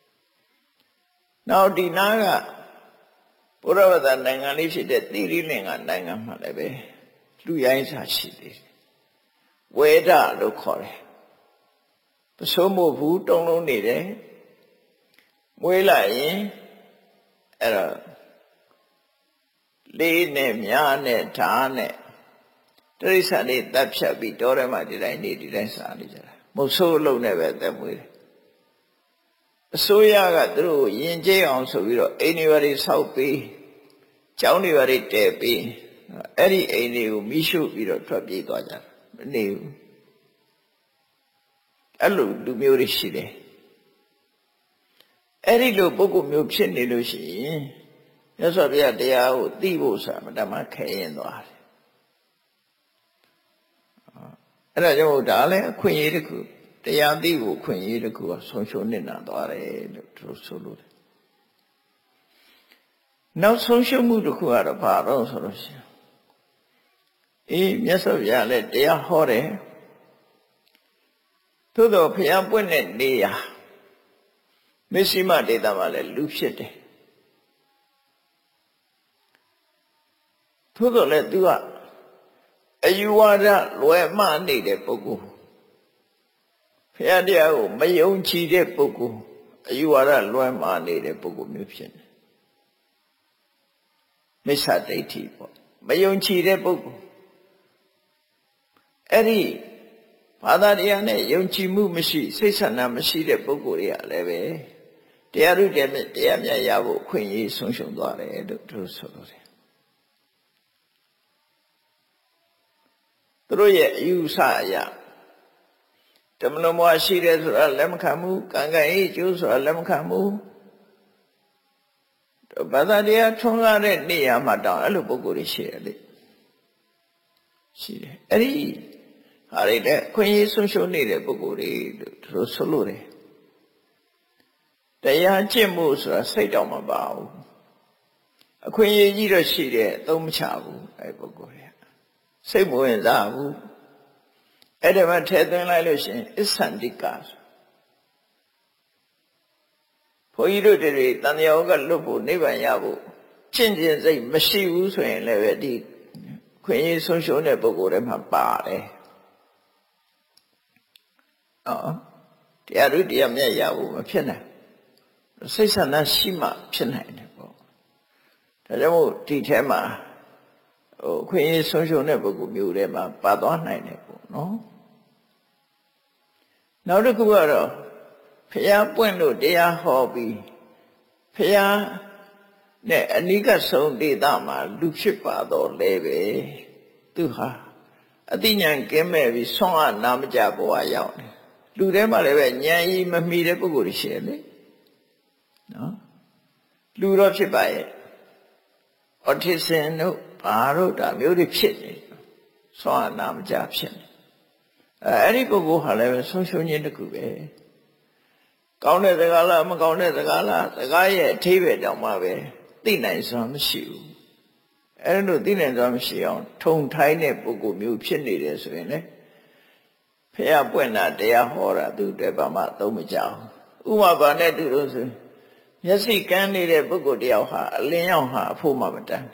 နောက်ဒီနာကဘုရားဘာသာနိုင်ငံလေးဖြစ်တဲ့သီရိလင်္ကာနိုင်ငံမှာလည်းပဲလူရိုင်းစားရှိသေးတယ်ဝေဒလို့ခေါ်တယ်ပစိုးမို့ဘူးတုံးလုံးနေတယ်မွေးလိုက်ရင်အဲ့တော့လေးနဲ့မြားနဲ့ဓာတ်နဲ့တိရစ္ဆာန်တွေတပ်ဖြတ်ပြီးတောထဲမှာဒီတိုင်းနေဒီတိုင်းစားနေကြတာမဟုတ်ဆိုးအလုံးနဲ့ပဲသက်မွေးတယ်အစိုးရကသူတို့ယဉ်ကျေးအောင်ဆိုပြီးတော့အိမ်တွေဘာတွေဆောက်ပြီးကျောင်းတွေဘာတွေတည်ပြီးအဲ့ဒီအိမ်တွေကိုမိရှုပြီးတော့ထွက်ပြေးသွားကြတာမနေဘူးအဲ့လိုလူမျိုးတွေရှိတယ်အဲ့ဒီလိုပုဂ္ဂိုလ်မျိုးဖြစ်နေလို့ရှိရင်မြတ်စွာဘုရားတရားကိုသိဖို့ဆိုတာမတမခဲရင်သွားတယ်အဲ့ဒါကြောင့်ဒါလည်းအခွင့်အရေးတစ်ခုတရားသိဖို့အခွင့်အရေးတစ်ခုကဆုံးရှုံးနေတာသွားတယ်လို့သူဆိုလို့တယ်နောက်ဆုံးရှုံးမှုတစ်ခုကတော့ဘာတော့ဆိုလို့ရှိရင်အေးမြတ်စွာဘုရားလည်းတရားဟောတယ်သို့တော့ဘုရားပွင့်တဲ့နေရာမစ္စည်းမဒေသမှာလည်းလူဖြစ်တယ်သို့တော့လည်းသူကအယူဝါဒလွယ်မှားနေတဲ့ပုဂ္ဂိုလ်ဘုရားတရားကိုမယုံကြည်တဲ့ပုဂ္ဂိုလ်အယူဝါဒလွယ်မှားနေတဲ့ပုဂ္ဂိုလ်မျိုးဖြစ်တယ်မိစ္ဆာဒိဋ္ဌိပေါ့မယုံကြည်တဲ့ပုဂ္ဂိုလ်အဲ့ဒီဘာသာတရားနဲ့ယုံကြည်မှုမရှိစိတ်ဆန္ဒမရှိတဲ့ပုဂ္ဂိုလ်တွေကလည်းပဲတရားဥဒေနဲ့တရားမြတ်ရဖို့အခွင့်အရေးဆုံးရှုံးသွားတယ်လို့သူဆိုလို့တယ်သူတို့ရဲ့အယူဆအရဓမ္မလုံးမွားရှိတယ်ဆိုတာလက်မခံဘူးကံကံအေးကျိုးဆိုတာလက်မခံဘူးဘာသာတရားထွန်းကားတဲ့နေရာမှာတောင်အဲ့လိုပုဂ္ဂိုလ်တွေရှိတယ်လေရှိတယ်အဲ့ဒီဟာတွေလည်းခွင့်ရေးဆုံးရှုံးနေတဲ့ပုဂ္ဂိုလ်တွေလို့သူတို့ဆိုလို့တယ်တရားကျင့်မှုဆိုတာစိတ်တောင်မပါဘူးအခွင့်အရေးကြီးတော့ရှိတယ်အသုံးမချဘူးအဲ့ပုဂ္ဂိုလ်တွေကစိတ်မဝင်စားဘူးအဲ့ဒါမှထည့်သွင်းလိုက်လို့ရှိရင်အစ္ဆန္တိကဘုန်းကြီးတို့တွေတန်တရားကလွတ်ဖို့နိဗ္ဗာန်ရဖို့ကျင့်ကျင်စိတ်မရှိဘူးဆိုရင်လည်းပဲဒီခွင့်ရေးဆုံးရှုံးတဲ့ပုဂ္ဂိုလ်တွေမှာပါတယ်အော်တရားတို့တရားမြတ်ရဖို့မဖြစ်နိုင်စိတ်ဆန္ဒရှိမှဖြစ်နိုင်တယ်ပေါ့ဒါကြောင့်မို့ဒီထဲမှာဟိုခွင့်ရေးဆုံးရှုံးတဲ့ပုဂ္ဂိုလ်မျိုးတွေမှာပါသွားနိုင်တယ်ပေါ့နော်နောက်တစ်ခုကတော့ဖျားပွင့်လို့တရားဟောပြီးဖျားနဲ့အနိကဆုံးဒေသမှာလူဖြစ်ပါတော့လဲပဲသူဟာအတိညာကင်းမဲ့ပြီးဆွမ်းအားနာမကြဘဝရောက်တယ်လူထဲမှာလည်းပဲဉာဏ်ကြီးမမီတဲ့ပုဂ္ဂိုလ်တွေရှိတယ်လေနော်လူတော့ဖြစ်ပါရဲ့အော်တီဇမ်တို့ဘာတို့ဒါမျိုးတွေဖြစ်နေဆွမ်းအားနာမကြဖြစ်နေအဲအဲ့ဒီပုဂ္ဂိုလ်ဟာလည်းပဲဆုံးရှုံးခြင်းတစ်ခုပဲကောင်းတဲ့စကားလားမကောင်းတဲ့စကားလားစကားရဲ့အထိပ္ပယ်တောင်မှပဲသိနိုင်စွာမရှိဘူးအဲ့လိုသိနိုင်စွာမရှိအောင်ထုံထိုင်းတဲ့ပုဂ္ဂိုလ်မျိုးဖြစ်နေတယ်ဆိုရင်လေဖះပွင့်တာတရားဟောတာသူတည်းဘာမှသုံးမကြဘူးဥပမာနဲ့တူလို့ဆိုမျက်စိကန်းနေတဲ့ပုဂ္ဂိုလ်တယောက်ဟာအလင်းရောက်ဟာအဖို့မှမတန်း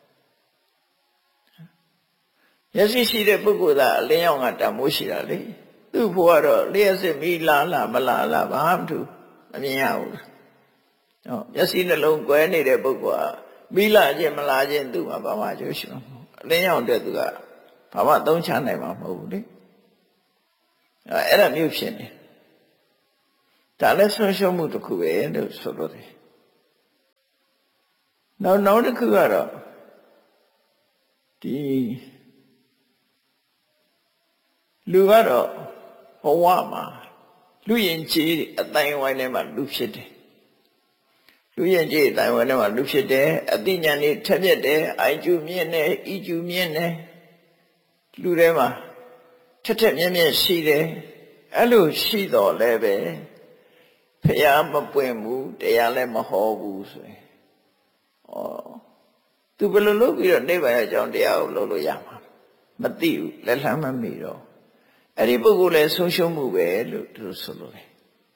မျက်စိရှိတဲ့ပုဂ္ဂိုလ်ကအလင်းရောက်ကတန်မိုးရှိတာလေသူ့ဖို့ကတော့လျှက်စစ်မီးလာလာမလာလာဘာမှမထူမမြင်ရဘူးဟောမျက်စိနှလုံးကွဲနေတဲ့ပုဂ္ဂိုလ်ကမီးလာခြင်းမလာခြင်းသူ့မှာဘာမှကျိုးရှိမှာမဟုတ်အလင်းရောက်တဲ့သူကဘာမှသုံးချနိုင်မှာမဟုတ်ဘူးလေအဲ့ဒါမျိုးဖြစ်နေဒါလည်းဆုံးရှုံးမှုတစ်ခုပဲလို့ဆိုလို့တယ်နောက်နောက်တစ်ခုကတော့ဒီလူကတော့ဘဝမှာလူရင်ကြီးအတိုင်းဝိုင်းထဲမှာလူဖြစ်တယ်လူရင်ကြီးအတိုင်းဝိုင်းထဲမှာလူဖြစ်တယ်အသိဉာဏ်တွေထက်မြက်တယ်အိုင်ကျူမြင့်တယ်အီကျူမြင့်တယ်လူထဲမှာထက်ထက်မြက်မြက်ရှိတယ်အဲ့လိုရှိတော့လည်းပဲဖះမပွင့်ဘူးတရားလည်းမဟောဘူးဆိုရင်ဩသူဘယ်လိုလုပ်ပြီးတော့နိဗ္ဗာန်အကြောင်းတရားကိုလုပ်လို့ရမှာမသိဘူးလက်လှမ်းမမီတော့အဲ့ဒီပုဂ္ဂိုလ်လည်းဆုံးရှုံးမှုပဲလို့သူဆိုလို့တယ်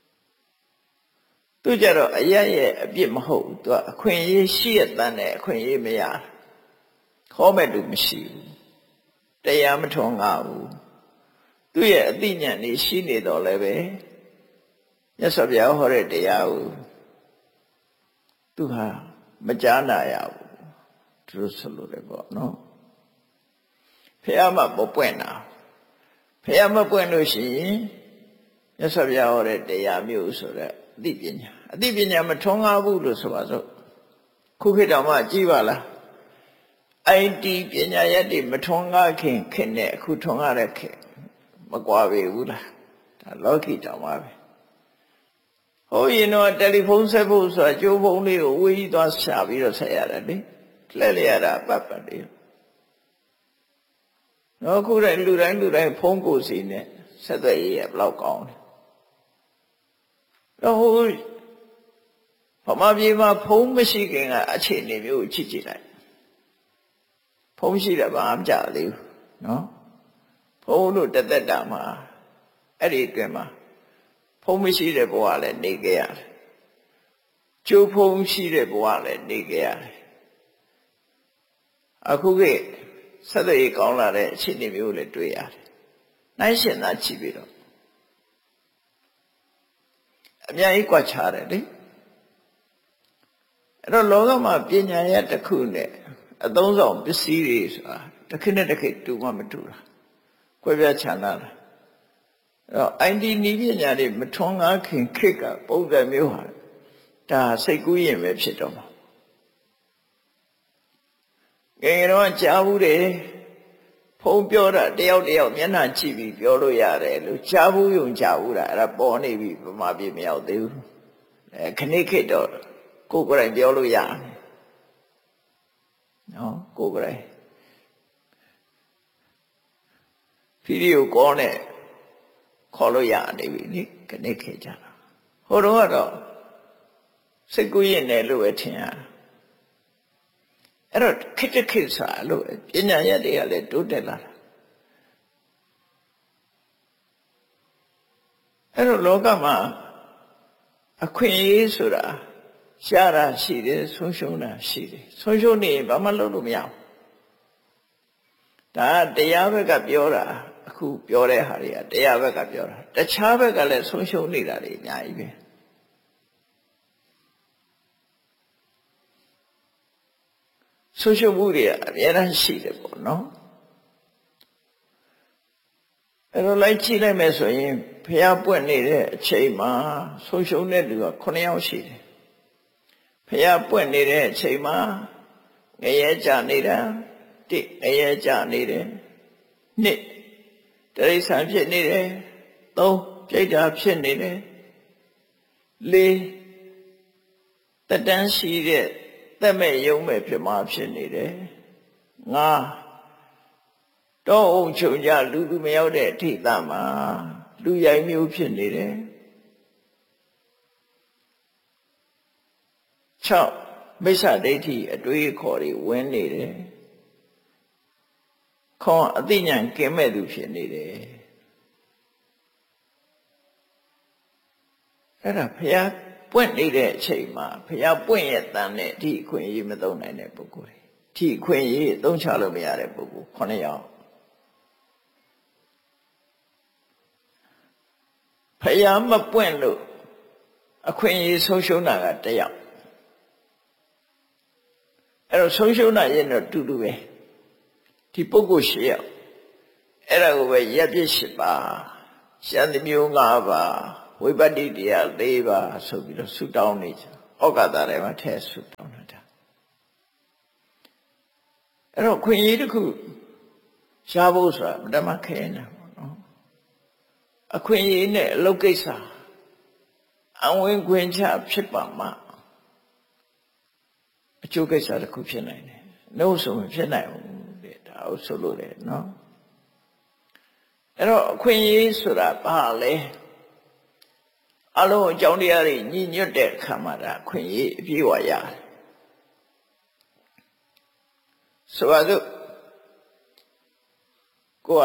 သူကြတော့အရရဲ့အပြစ်မဟုတ်ဘူးသူကအခွင့်အရေးရှိရတဲ့အခွင့်အရေးမရခေါ်မဲ့သူမရှိဘူးတရားမထွန်းကားဘူးသူရဲ့အသိဉာဏ်ကြီးရှိနေတော့လည်းပဲမြတ်စွာဘုရားဟောတဲ့တရားကိုသူဟာမကြားနာရဘူးသူဆိုလို့လည်းပေါ့နော်ဖះမမပွင့်တာဖះမပွင့်လို့ရှိရင်မြတ်စွာဘုရားဟောတဲ့တရားမျိုးဆိုတဲ့အသိပညာအသိပညာမထွန်းကားဘူးလို့ဆိုပါစို့ခုခေတ်တော်မှကြည့်ပါလား အိုင်တီ ပညာရက်တွေမထွန်းကားခင်ခင်နဲ့အခုထွန်းကားတဲ့ခင်မကွာပေဘူးလားဒါလောကီတောင်ပါပဲဟိုရင်တော့တယ်လီဖုန်းဆက်ဖို့ဆိုတာကြိုးဖုန်းလေးကိုဝေးကြီးသွားရှာပြီးတော့ဆက်ရတယ်လေလှည့်လည်ရတာပတ်ပတ်လေးတော့အခုတိုင်းလူတိုင်းလူတိုင်းဖုန်းကိုစီနဲ့ဆက်သွယ်ရေးရဘလောက်ကောင်းလဲတော့ဟိုဗမာပြည်မှာဖုန်းမရှိခင်ကအခြေအနေမျိုးကိုကြည့်ကြည့်လိုက်ဖုန်းရှိတယ်ဘာမှမကြသေးဘူးနော်ဖုန်းလို့တသက်တာမှာအဲ့ဒီအတွင်းမှာဖုန်းမရှိတဲ့ဘဝလည်းနေခဲ့ရတယ်ကျိုးဖုန်းရှိတဲ့ဘဝလည်းနေခဲ့ရတယ်အခုကဆက်သွယ်ရေးကောင်းလာတဲ့အခြေအနေမျိုးလည်းတွေ့ရတယ်နိုင်ရှင်သာကြည့်ပြီးတော့အများကြီးကွာခြားတယ်လေအဲ့တော့လောကမှာပညာရတစ်ခုနဲ့အသုံးဆောင်ပစ္စည်းတွေဆိုတာတစ်ခေတ်နဲ့တစ်ခေတ်တူမှမတူတာကွဲပြားခြားနာတာအဲ့တော့ အိုင်တီ နည်းပညာတွေမထွန်းကားခင်ခေတ်ကပုံစံမျိုးဟာဒါစိတ်ကူးရင်ပဲဖြစ်တော့မှာငယ်ငယ်တော့ကြားဘူးတယ်ဖုံးပြောတာတယောက်တယောက်မျက်နှာကြည့်ပြီးပြောလို့ရတယ်လို့ကြားဘူးယုံကြားဘူးတာအဲ့ဒါပေါ်နေပြီဗမာပြည်မရောက်သေးဘူးအဲခဏခေတ်တော့ကိုယ်ကိုယ်တိုင်ပြောလို့ရတယ်နော်ကိုယ်ကိုယ်တိုင်ဗီဒီယိုကောနဲ့ခေါ်လို့ရနေပြီနိခဏခေတ်ကြတာဟိုတော့ကတော့စိတ်ကူးရင်လည်းလို့ပဲထင်ရအဲ့တော့ခေတ်ခေတ်စားလို့ပညာရက်တွေကလည်းတိုးတက်လာတာအဲ့တော့လောကမှာအခွင့်အရေးဆိုတာရှားတာရှိတယ်ဆုံးရှုံးတာရှိတယ်ဆုံးရှုံးနေဘာမှလုပ်လို့မရဘူးဒါတရားဘက်ကပြောတာအခုပြောတဲ့ဟာတွေကတရားဘက်ကပြောတာတခြားဘက်ကလည်းဆုံးရှုံးနေတာတွေအများကြီးပဲဆုံးရှုံးမှုတွေအများကြီးရှိတယ်ပေါ့နော်အဲ့တော့လိုက်ကြည့်လိုက်မယ်ဆိုရင်ဖျားပွက်နေတဲ့အချိန်မှာဆုံးရှုံးတဲ့လူကခုနှစ်ယောက်ရှိတယ်ဖျားပွက်နေတဲ့အချိန်မှာငရဲကြနေတာတိငရဲကြနေတယ်နှစ်တရိစ္ဆာန်ဖြစ်နေတယ်သုံးပြိတ္တာဖြစ်နေတယ်လေးတတန်းရှိတဲ့သက်မဲ့ယုံမဲ့ဖြစ်မှာဖြစ်နေတယ်ငါတော့အုံချုပ်ကြလူသူမရောက်တဲ့အထိတမှာလူရိုက်မျိုးဖြစ်နေတယ်၆မိစ္ဆာဒိဋ္ဌိအတွေးခေါ်တွေဝင်နေတယ်ခေါ်အသိဉာဏ်ကင်းမဲ့သူဖြစ်နေတယ်အဲ့ဒါဘုရားပွင့်နေတဲ့အချိန်မှာဘုရားပွင့်ရဲ့တန်နဲ့ဒီအခွင့်အရေးမသုံးနိုင်တဲ့ပုဂ္ဂိုလ်တွေဒီအခွင့်အရေးအသုံးချလို့မရတဲ့ပုဂ္ဂိုလ်ခုနှစ်ယောက်ဘုရားမပွင့်လို့အခွင့်အရေးဆုံးရှုံးတာကတယောက်အဲ့တော့ဆုံးရှုံးတာရင်တော့တူတူပဲဒီပုဂ္ဂိုလ်ရှစ်ယောက်အဲ့ဒါကိုပဲရပ်ပြစ်ရှစ်ပါရှမ်းသမျိုး၅ပါးဝဝိပတ္တိတရား၄ပါးဆိုပြီးတော့ဆုတောင်းနေကြဩဃတာတွေမှာထဲဆုတောင်းတာအဲ့တော့ခွင့်ရတစ်ခုရှားဖို့ဆိုတာဓမ္မခဲနေပေါ့နော်အခွင့်အရေးနဲ့အလုပ်ကိစ္စအဝင်ခွင့်ချဖြစ်ပါမှအကျိုးကိစ္စတစ်ခုဖြစ်နိုင်တယ်နှုတ်ဆိုမဖြစ်နိုင်ဘူးတဲ့ဒါကိုဆိုလို့လေနော်အဲ့တော့အခွင့်အရေးဆိုတာဘာလဲအလုံးအကြောင်းတရားတွေညီညွတ်တဲ့အခါမှာဒါအခွင့်အရေးအပြည့်အဝရတယ်ဆိုပါစို့ကို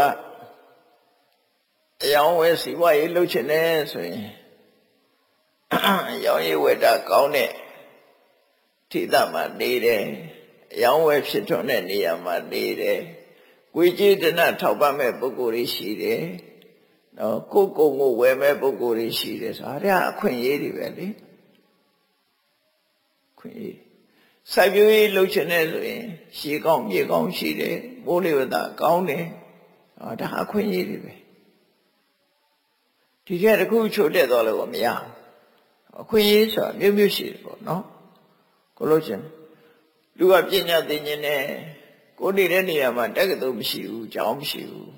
ကအယောင်ဝဲစီဝါရေးလှုပ်ချင်တယ်ဆိုရင်အယောင်ရေးဝဲတာကောင်းတဲ့ထိသမှာနေတယ်အယောင်ဝဲဖြစ်ထွန်းတဲ့နေရာမှာနေတယ်ကိုယ်ကြည်တနာထောက်ပံ့မဲ့ပုဂ္ဂိုလ်တွေရှိတယ်နော်ကိုယ်ကိုယ်ကိုဝယ်မဲ့ပုဂ္ဂိုလ်တွေရှိတယ်ဆိုတာဒါအခွင့်အရေးတွေပဲလေခွင့်အရေးစိုက်ပျိုးရေးလုပ်ချင်တဲ့ဆိုရင်ရှည်ကောင်းမြေကောင်းရှိတယ်မိုးလေဝသကောင်းတယ်ဒါအခွင့်အရေးတွေပဲဒီကဲတခုချို့တက်တော့လို့မရအခွင့်အရေးဆိုတာမျိုးမျိုးရှိတယ်ပေါ့နော်ကိုလို့ချင်းလူကပညာသိဉ္ဇဉ်နဲ့ကိုနေတဲ့နေရာမှာတက္ကသိုလ်မရှိဘူးကျောင်းမရှိဘူး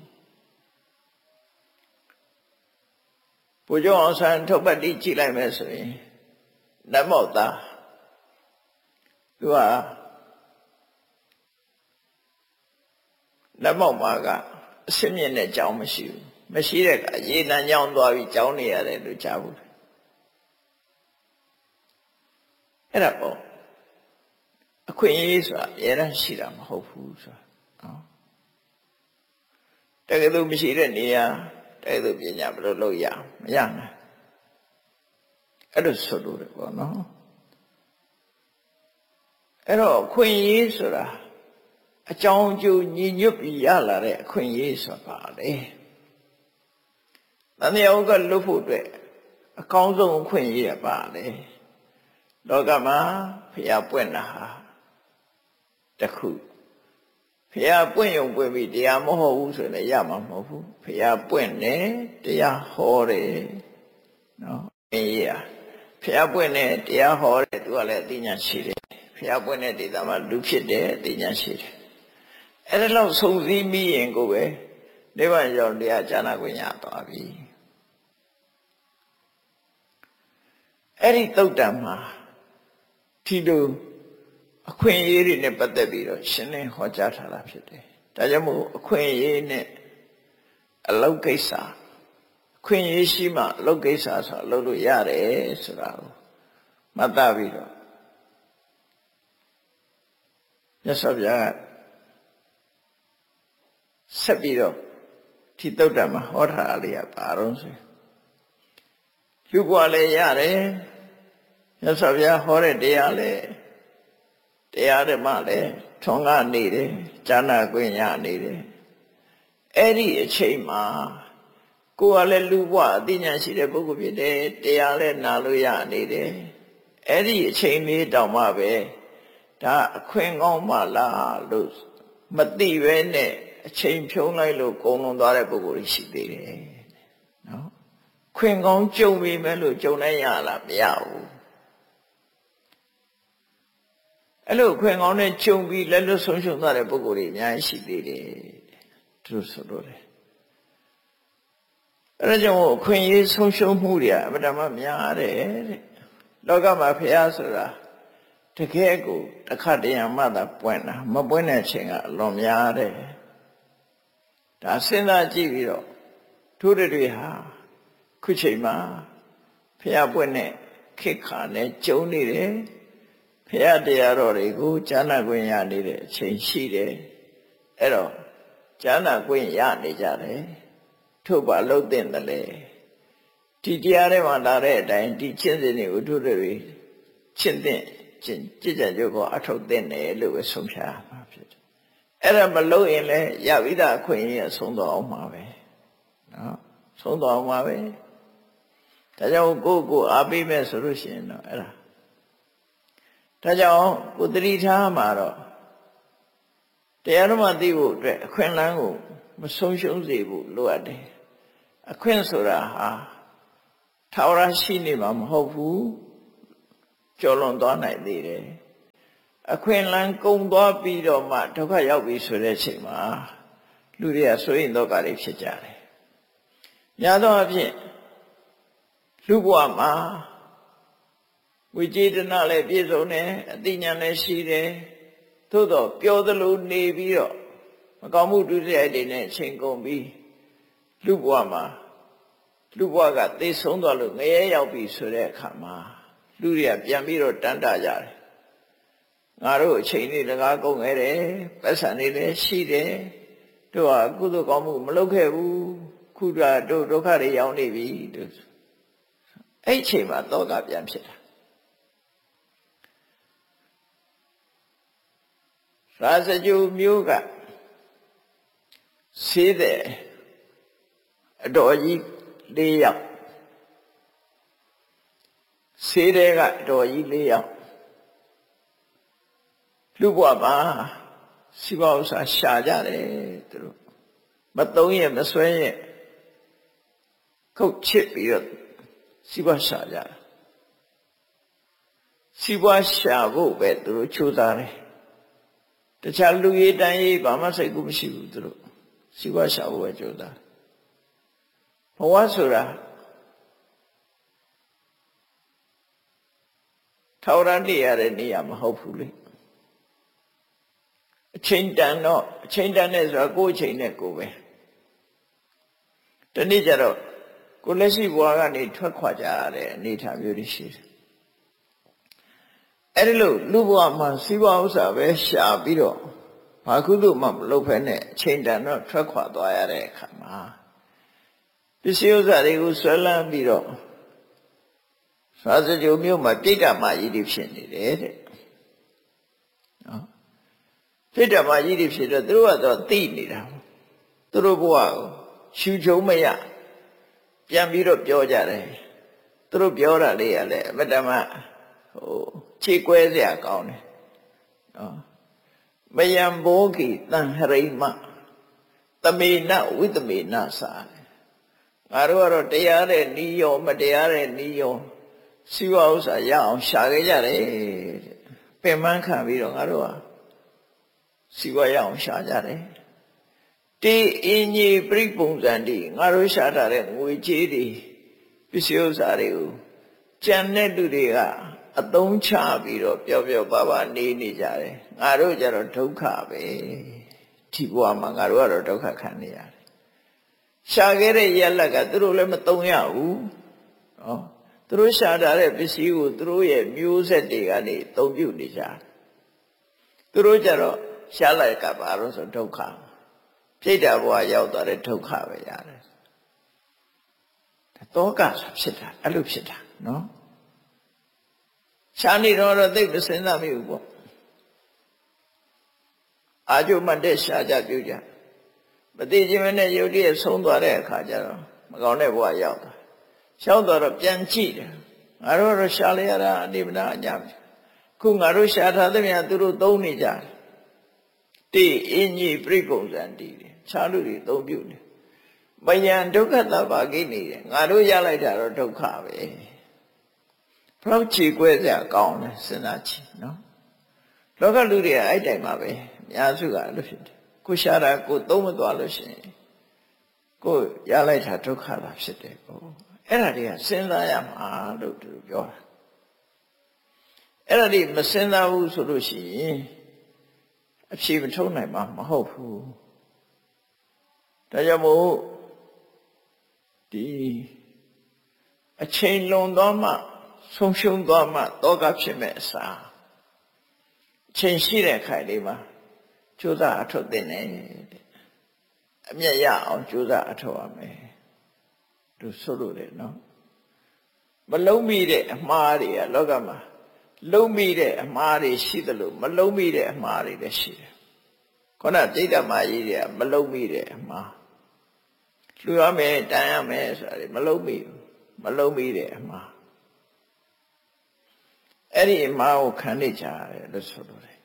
ဘုရားအောင်ဆန်းထုတ်ပတ်တိကြည့်လိုက်မယ်ဆိုရင်နတ်မောက်သားသူကနတ်မောက်မှာကအစင်းမြင့်တဲ့ကျောင်းမရှိဘူးမရှိတဲ့ကရေနံကျောင်းသွားပြီးကျောင်းနေရတယ်လို့ကြားဘူးအဲ့ဒါပေါ့အခွင့်အရေးဆိုတာအများကြီးရှိတာမဟုတ်ဘူးဆိုတာနော်တကယ်လို့မရှိတဲ့နေရာတကယ်လို့ပညာဘယ်လိုလုပ်ရမရနိုင်အဲ့လိုဆိုလို့တယ်ပေါ့နော်အဲ့တော့အခွင့်အရေးဆိုတာအကြောင်းအကျိုးညီညွတ်ပြီးရလာတဲ့အခွင့်အရေးဆိုတာပါလေတဏှာဥက္ကလွတ်ဖို့အတွက်အကောင်းဆုံးအခွင့်အရေးကပါလေလောကမှာဖျားပွင့်တာဟာတခုဖျားပွင့်ရုံပွင့်ပြီးတရားမဟုတ်ဘူးဆိုရင်ရမှာမဟုတ်ဘူးဖျားပွင့်တယ်တရားဟောတယ်နော်အေးရဖျားပွင့်တယ်တရားဟောတယ်သူကလည်းအသိဉာဏ်ရှိတယ်ဖျားပွင့်တဲ့ဒေသမှာလူဖြစ်တယ်အသိဉာဏ်ရှိတယ်အဲ့ဒါလောက်စုံစည်းမိရင်ကိုပဲနိဗ္ဗာန်ရောက်တရားဉာဏ်ခွင့်ရသွားပြီအဲ့ဒီသုတ်တံမှာဒီလိုအခွင့်အရေးတွေနဲ့ပတ်သက်ပြီးတော့ရှင်းလင်းဟောကြားထားတာဖြစ်တယ်ဒါကြောင့်မို့အခွင့်အရေးနဲ့အလုပ်ကိစ္စအခွင့်အရေးရှိမှအလုပ်ကိစ္စဆိုတာလုပ်လို့ရတယ်ဆိုတာကိုမှတ်သားပြီးတော့မြတ်စွာဘုရားဆက်ပြီးတော့ဒီသုတ်တံမှာဟောထားတာလေးကဘာလို့ဆိုလူဘဝလည်းရတယ်မြတ်စွာဘုရားဟောတဲ့တရားလည်းတရားဓမ္မလည်းထွန်းကားနေတယ်ဉာဏ်ခွင့်ရနေတယ်အဲ့ဒီအချိန်မှာကိုယ်ကလည်းလူဘဝအသိဉာဏ်ရှိတဲ့ပုဂ္ဂိုလ်ဖြစ်တယ်တရားလည်းနာလို့ရနေတယ်အဲ့ဒီအချိန်လေးတောင်မှပဲဒါအခွင့်ကောင်းမှလားလို့မသိပဲနဲ့အချိန်ဖြုံးလိုက်လို့ကုန်လွန်သွားတဲ့ပုဂ္ဂိုလ်ရှိသေးတယ်နော်ခွင့်ကောင်းကြုံပြီမဲ့လို့ကြုံနိုင်ရလားမရဘူးအဲ့လိုခွင့်ကောင်းနဲ့ကြုံပြီးလက်လွတ်ဆုံးရှုံးသွားတဲ့ပုဂ္ဂိုလ်တွေအများကြီးရှိသေးတယ်သူတို့ဆိုလို့တယ်အဲ့ဒါကြောင့်ခွင့်ရေးဆုံးရှုံးမှုတွေအမှန်တမ်းများတယ်တဲ့လောကမှာဖျားဆိုတာတကယ်ကိုတစ်ခါတည်းမှသာပွင့်တာမပွင့်တဲ့အချိန်ကအလွန်များတယ်ဒါစဉ်းစားကြည့်ပြီးတော့သူတို့တွေဟာခုချိန်မှာဖျားပွင့်တဲ့ခေတ်ခါနဲ့ကြုံနေတယ်ဖျားတရားတော်တွေကိုဉာဏ်ခွင့်ရနေတဲ့အချိန်ရှိတယ်အဲ့တော့ဉာဏ်ခွင့်ရနေကြတယ်ထို့ပါလို့တဲ့တယ်လေဒီတရားထဲမှာလာတဲ့အတိုင်းဒီကျင့်စဉ်တွေကိုတို့တွေရှင်းတဲ့ကျင့်ကြကြကြကိုအထောက်တဲ့တယ်လို့ပဲဆုံးဖြတ်မှာဖြစ်တယ်အဲ့ဒါမလို့ရင်လည်းရဝိဒအခွင့်အရေးဆုံးတော့အောင်မှာပဲနော်ဆုံးတော့အောင်မှာပဲဒါကြောင့်ကိုယ့်ကိုအားပေးမဲ့ဆိုလို့ရှိရင်တော့အဲ့ဒါဒါကြောင့်ကိုသတိထားမှာတော့တရားဓမ္မသိဖို့အတွက်အခွင့်အလမ်းကိုမဆုံးရှုံးစေဖို့လိုအပ်တယ်အခွင့်ဆိုတာဟာထာဝရရှိနေမှာမဟုတ်ဘူးကျော်လွန်သွားနိုင်သေးတယ်အခွင့်အလမ်းကုန်သွားပြီးတော့မှဒုက္ခရောက်ပြီဆိုတဲ့အချိန်မှာလူတွေကဆိုရင်တော့ကလေးဖြစ်ကြတယ်များသောအားဖြင့်လူဘဝမှာဝိจิตနာလည်းပြည့်စုံတယ်အသိဉာဏ်လည်းရှိတယ်သို့တော့ပြောသလိုနေပြီးတော့မကောင်းမှုဒုစရိုက်တွေနဲ့အချိန်ကုန်ပြီးလူဘဝမှာလူဘဝကသိဆုံးသွားလို့ငရဲရောက်ပြီဆိုတဲ့အခါမှာလူတွေကပြန်ပြီးတော့တန်းတကြတယ်ငါတို့အချိန်လေးတကားကုန်ခဲ့တယ်ပတ်စံတွေလည်းရှိတယ်တို့ဟာကုသိုလ်ကောင်းမှုမလုပ်ခဲ့ဘူးခုတည်းတို့ဒုက္ခတွေရောက်နေပြီတို့အဲ့အချိန်မှာတောကပြန်ဖြစ်တာရာဇဂုမျိုးကဆေးတဲ့အတော်ကြီးလေးယောက်ဆေးတဲ့ကအတော်ကြီးလေးယောက်လူဘဝမှာစီပါဥစ္စာရှာကြတယ်သူတို့မသုံးရမဆွဲရခုတ်ချစ်ပြီးတော့စီပါရှာကြတယ်စီပါရှာဖို့ပဲသူတို့ချိုးစားတယ်တခြားလူရေးတန်းရေးဘာမှစိတ်ကူးမရှိဘူးသူတို့စီပါရှာဖို့ပဲချိုးစားဘဝဆိုတာထာဝရနေရတဲ့နေရာမဟုတ်ဘူးလေအချိန်တန်တော့အချိန်တန်နဲ့ဆိုတာကိုယ်အချိန်နဲ့ကိုယ်ပဲဒီနေ့ကျတော့ကိုလက်ရှိဘဝကနေထွက်ခွာကြရတဲ့အနေအထားမျိုးတွေရှိတယ်အဲ့ဒီလိုလူဘဝမှာစီးပွားဥစ္စာပဲရှာပြီးတော့ဘာကုသိုလ်မှမလုပ်ဖဲနဲ့အချိန်တန်တော့ထွက်ခွာသွားရတဲ့အခါမှာပစ္စည်းဥစ္စာတွေကိုဆွဲလန်းပြီးတော့သာသကြုံမျိုးမှာပြိတ္တမကြီးတွေဖြစ်နေတယ်တဲ့နော်ပြိတ္တမကြီးတွေဖြစ်တော့သူတို့ကတော့သိနေတာသူတို့ဘဝကိုရှူချုံမရပြန်ပြီးတော့ပြောကြတယ်သူတို့ပြောတာလေးကလည်းအမတမဟိုခြေကွဲစရာကောင်းတယ်နော်မယံဘောဂီတန်ဟရိမသမေနဝိသမေနစာငါတို့ကတော့တရားတဲ့ဤရောမတရားတဲ့ဤရောစီဝဥစ္စာရအောင်ရှာခဲ့ကြတယ်ပင်ပန်းခံပြီးတော့ငါတို့ဟာစီဝရအောင်ရှာကြတယ်တေအင်းကြီးပြိပုံစံတိငါတို့ရှာထားတဲ့ငွေကြေးတွေပစ္စည်းဥစ္စာတွေကိုကြံတဲ့လူတွေကအသုံးချပြီးတော့ပျော်ပျော်ပါပါနေနေကြတယ်ငါတို့ကြတော့ဒုက္ခပဲဒီဘဝမှာငါတို့ကတော့ဒုက္ခခံနေရတယ်ရှာခဲ့တဲ့ရလက်ကသူတို့လည်းမသုံးရဘူးနော်သူတို့ရှာထားတဲ့ပစ္စည်းကိုသူတို့ရဲ့မျိုးဆက်တွေကနေသုံးပြုနေကြတယ်သူတို့ကြတော့ရှာလိုက်ကဘာလို့ဆိုဒုက္ခပြိတ္တာဘဝရောက်သွားတဲ့ဒုက္ခပဲရတယ်တောကဖြစ်တာအဲ့လိုဖြစ်တာနော်ရှားနေတော့သိပ်မစဉ်းစားမိဘူးပေါ့အာကျုံမတဲ့ရှားကြပြုကြမသိခြင်းနဲ့ယုတ်တည်းဆုံးသွားတဲ့အခါကျတော့မကောင်းတဲ့ဘဝရောက်သွားရောက်သွားတော့ပြန်ကြည့်တယ်ငါတို့တော့ရှားလိုက်ရတာအနိဗ္ဗာန်အညာခုငါတို့ရှားထားသမျှသူတို့သုံးနေကြတယ်တိအင်းကြီးပြိပုံစံတည်တယ်ခြားလူတွေသုံးပြုတယ်မယံဒုက္ခသဘာကိနေတယ်ငါတို့ရလိုက်တာတော့ဒုက္ခပဲဘလောက်ခြေကွဲစရာကောင်းလဲစဉ်းစားကြည့်နော်လောကလူတွေကအဲ့တိုင်မှာပဲအများစုကအဲ့လိုဖြစ်တယ်ကိုရှာတာကိုသုံးမသွားလို့ရှိရင်ကိုရလိုက်တာဒုက္ခသာဖြစ်တယ်ကိုအဲ့ဒါတွေကစဉ်းစားရမှာလို့သူပြောတာအဲ့ဒါတွေမစဉ်းစားဘူးဆိုလို့ရှိရင်အဖြေမထုတ်နိုင်မှာမဟုတ်ဘူးဒါကြောင့်မို့ဒီအချိန်လွန်သွားမှဆုံးရှုံးသွားမှတောကဖြစ်မဲ့အစားအချိန်ရှိတဲ့ခိုင်လေးမှာကြိုးစားအထောက်တင်နေအမျက်ရအောင်ကြိုးစားအထောက်ရမယ်သူဆိုလို့တယ်နော်မလုံးမိတဲ့အမှားတွေကလောကမှာလုံးမိတဲ့အမှားတွေရှိသလိုမလုံးမိတဲ့အမှားတွေလည်းရှိတယ်ခုနပြိတ္တမကြီးတွေကမလုံးမိတဲ့အမှားလူရမယ်တန်ရမယ်ဆိုတာမလုံးမိမလုံးမိတဲ့အမှားအဲ့ဒီအမှားကိုခံနေကြရတယ်လို့ဆိုလို့တယ်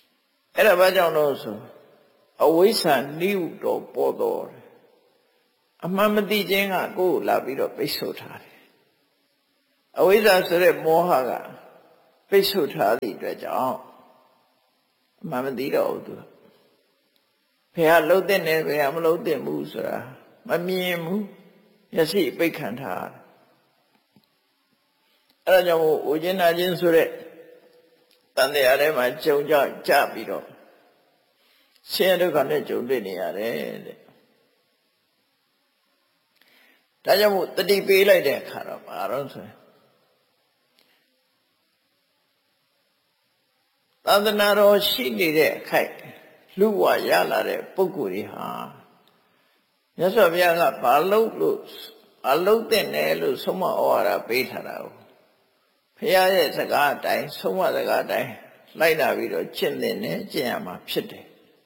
အဲ့ဒါဘာကြောင့်လို့ဆိုအဝိဇ္ဇာနိဟုတော်ပေါ်တော်အမှန်မသိခြင်းကကိုယ်ကိုလာပြီးတော့ပိတ်ဆို့ထားတယ်အဝိဇ္ဇာဆိုတဲ့မောဟကပိတ်ဆို့ထားသည့်အတွက်ကြောင့်အမှန်မသိတော့ဘူးသူဘယ်ဟာလှုပ်တဲ့နဲ့ဘယ်ဟာမလှုပ်တဲ့ဘူးဆိုတာမမြင်ဘူးမျက်စိပိတ်ခံထားအဲဒါကြောင့်ဥကျင်နာခြင်းဆိုတဲ့တန်တရားထဲမှာကြုံကြကြပြီးတော့ဆင်းရဲဒုက္ခနဲ့ကြုံတွေ့နေရတယ်တဲ့ဒါကြောင့်မို့တတိပေးလိုက်တဲ့အခါတော့ဘာလို့ဆိုရင်သာသနာတော်ရှိနေတဲ့အခိုက်လူ့ဘဝရလာတဲ့ပုဂ္ဂိုလ်တွေဟာမြတ်စွာဘုရားကဘာလို့လို့အလုံးတဲ့နယ်လို့ဆုံးမဩဝါဒပေးထားတာကိုဘုရားရဲ့စကားအတိုင်းဆုံးမစကားအတိုင်းလိုက်လာပြီးတော့ကျင့်တဲ့နဲ့ကျင့်ရမှာဖြစ်တယ်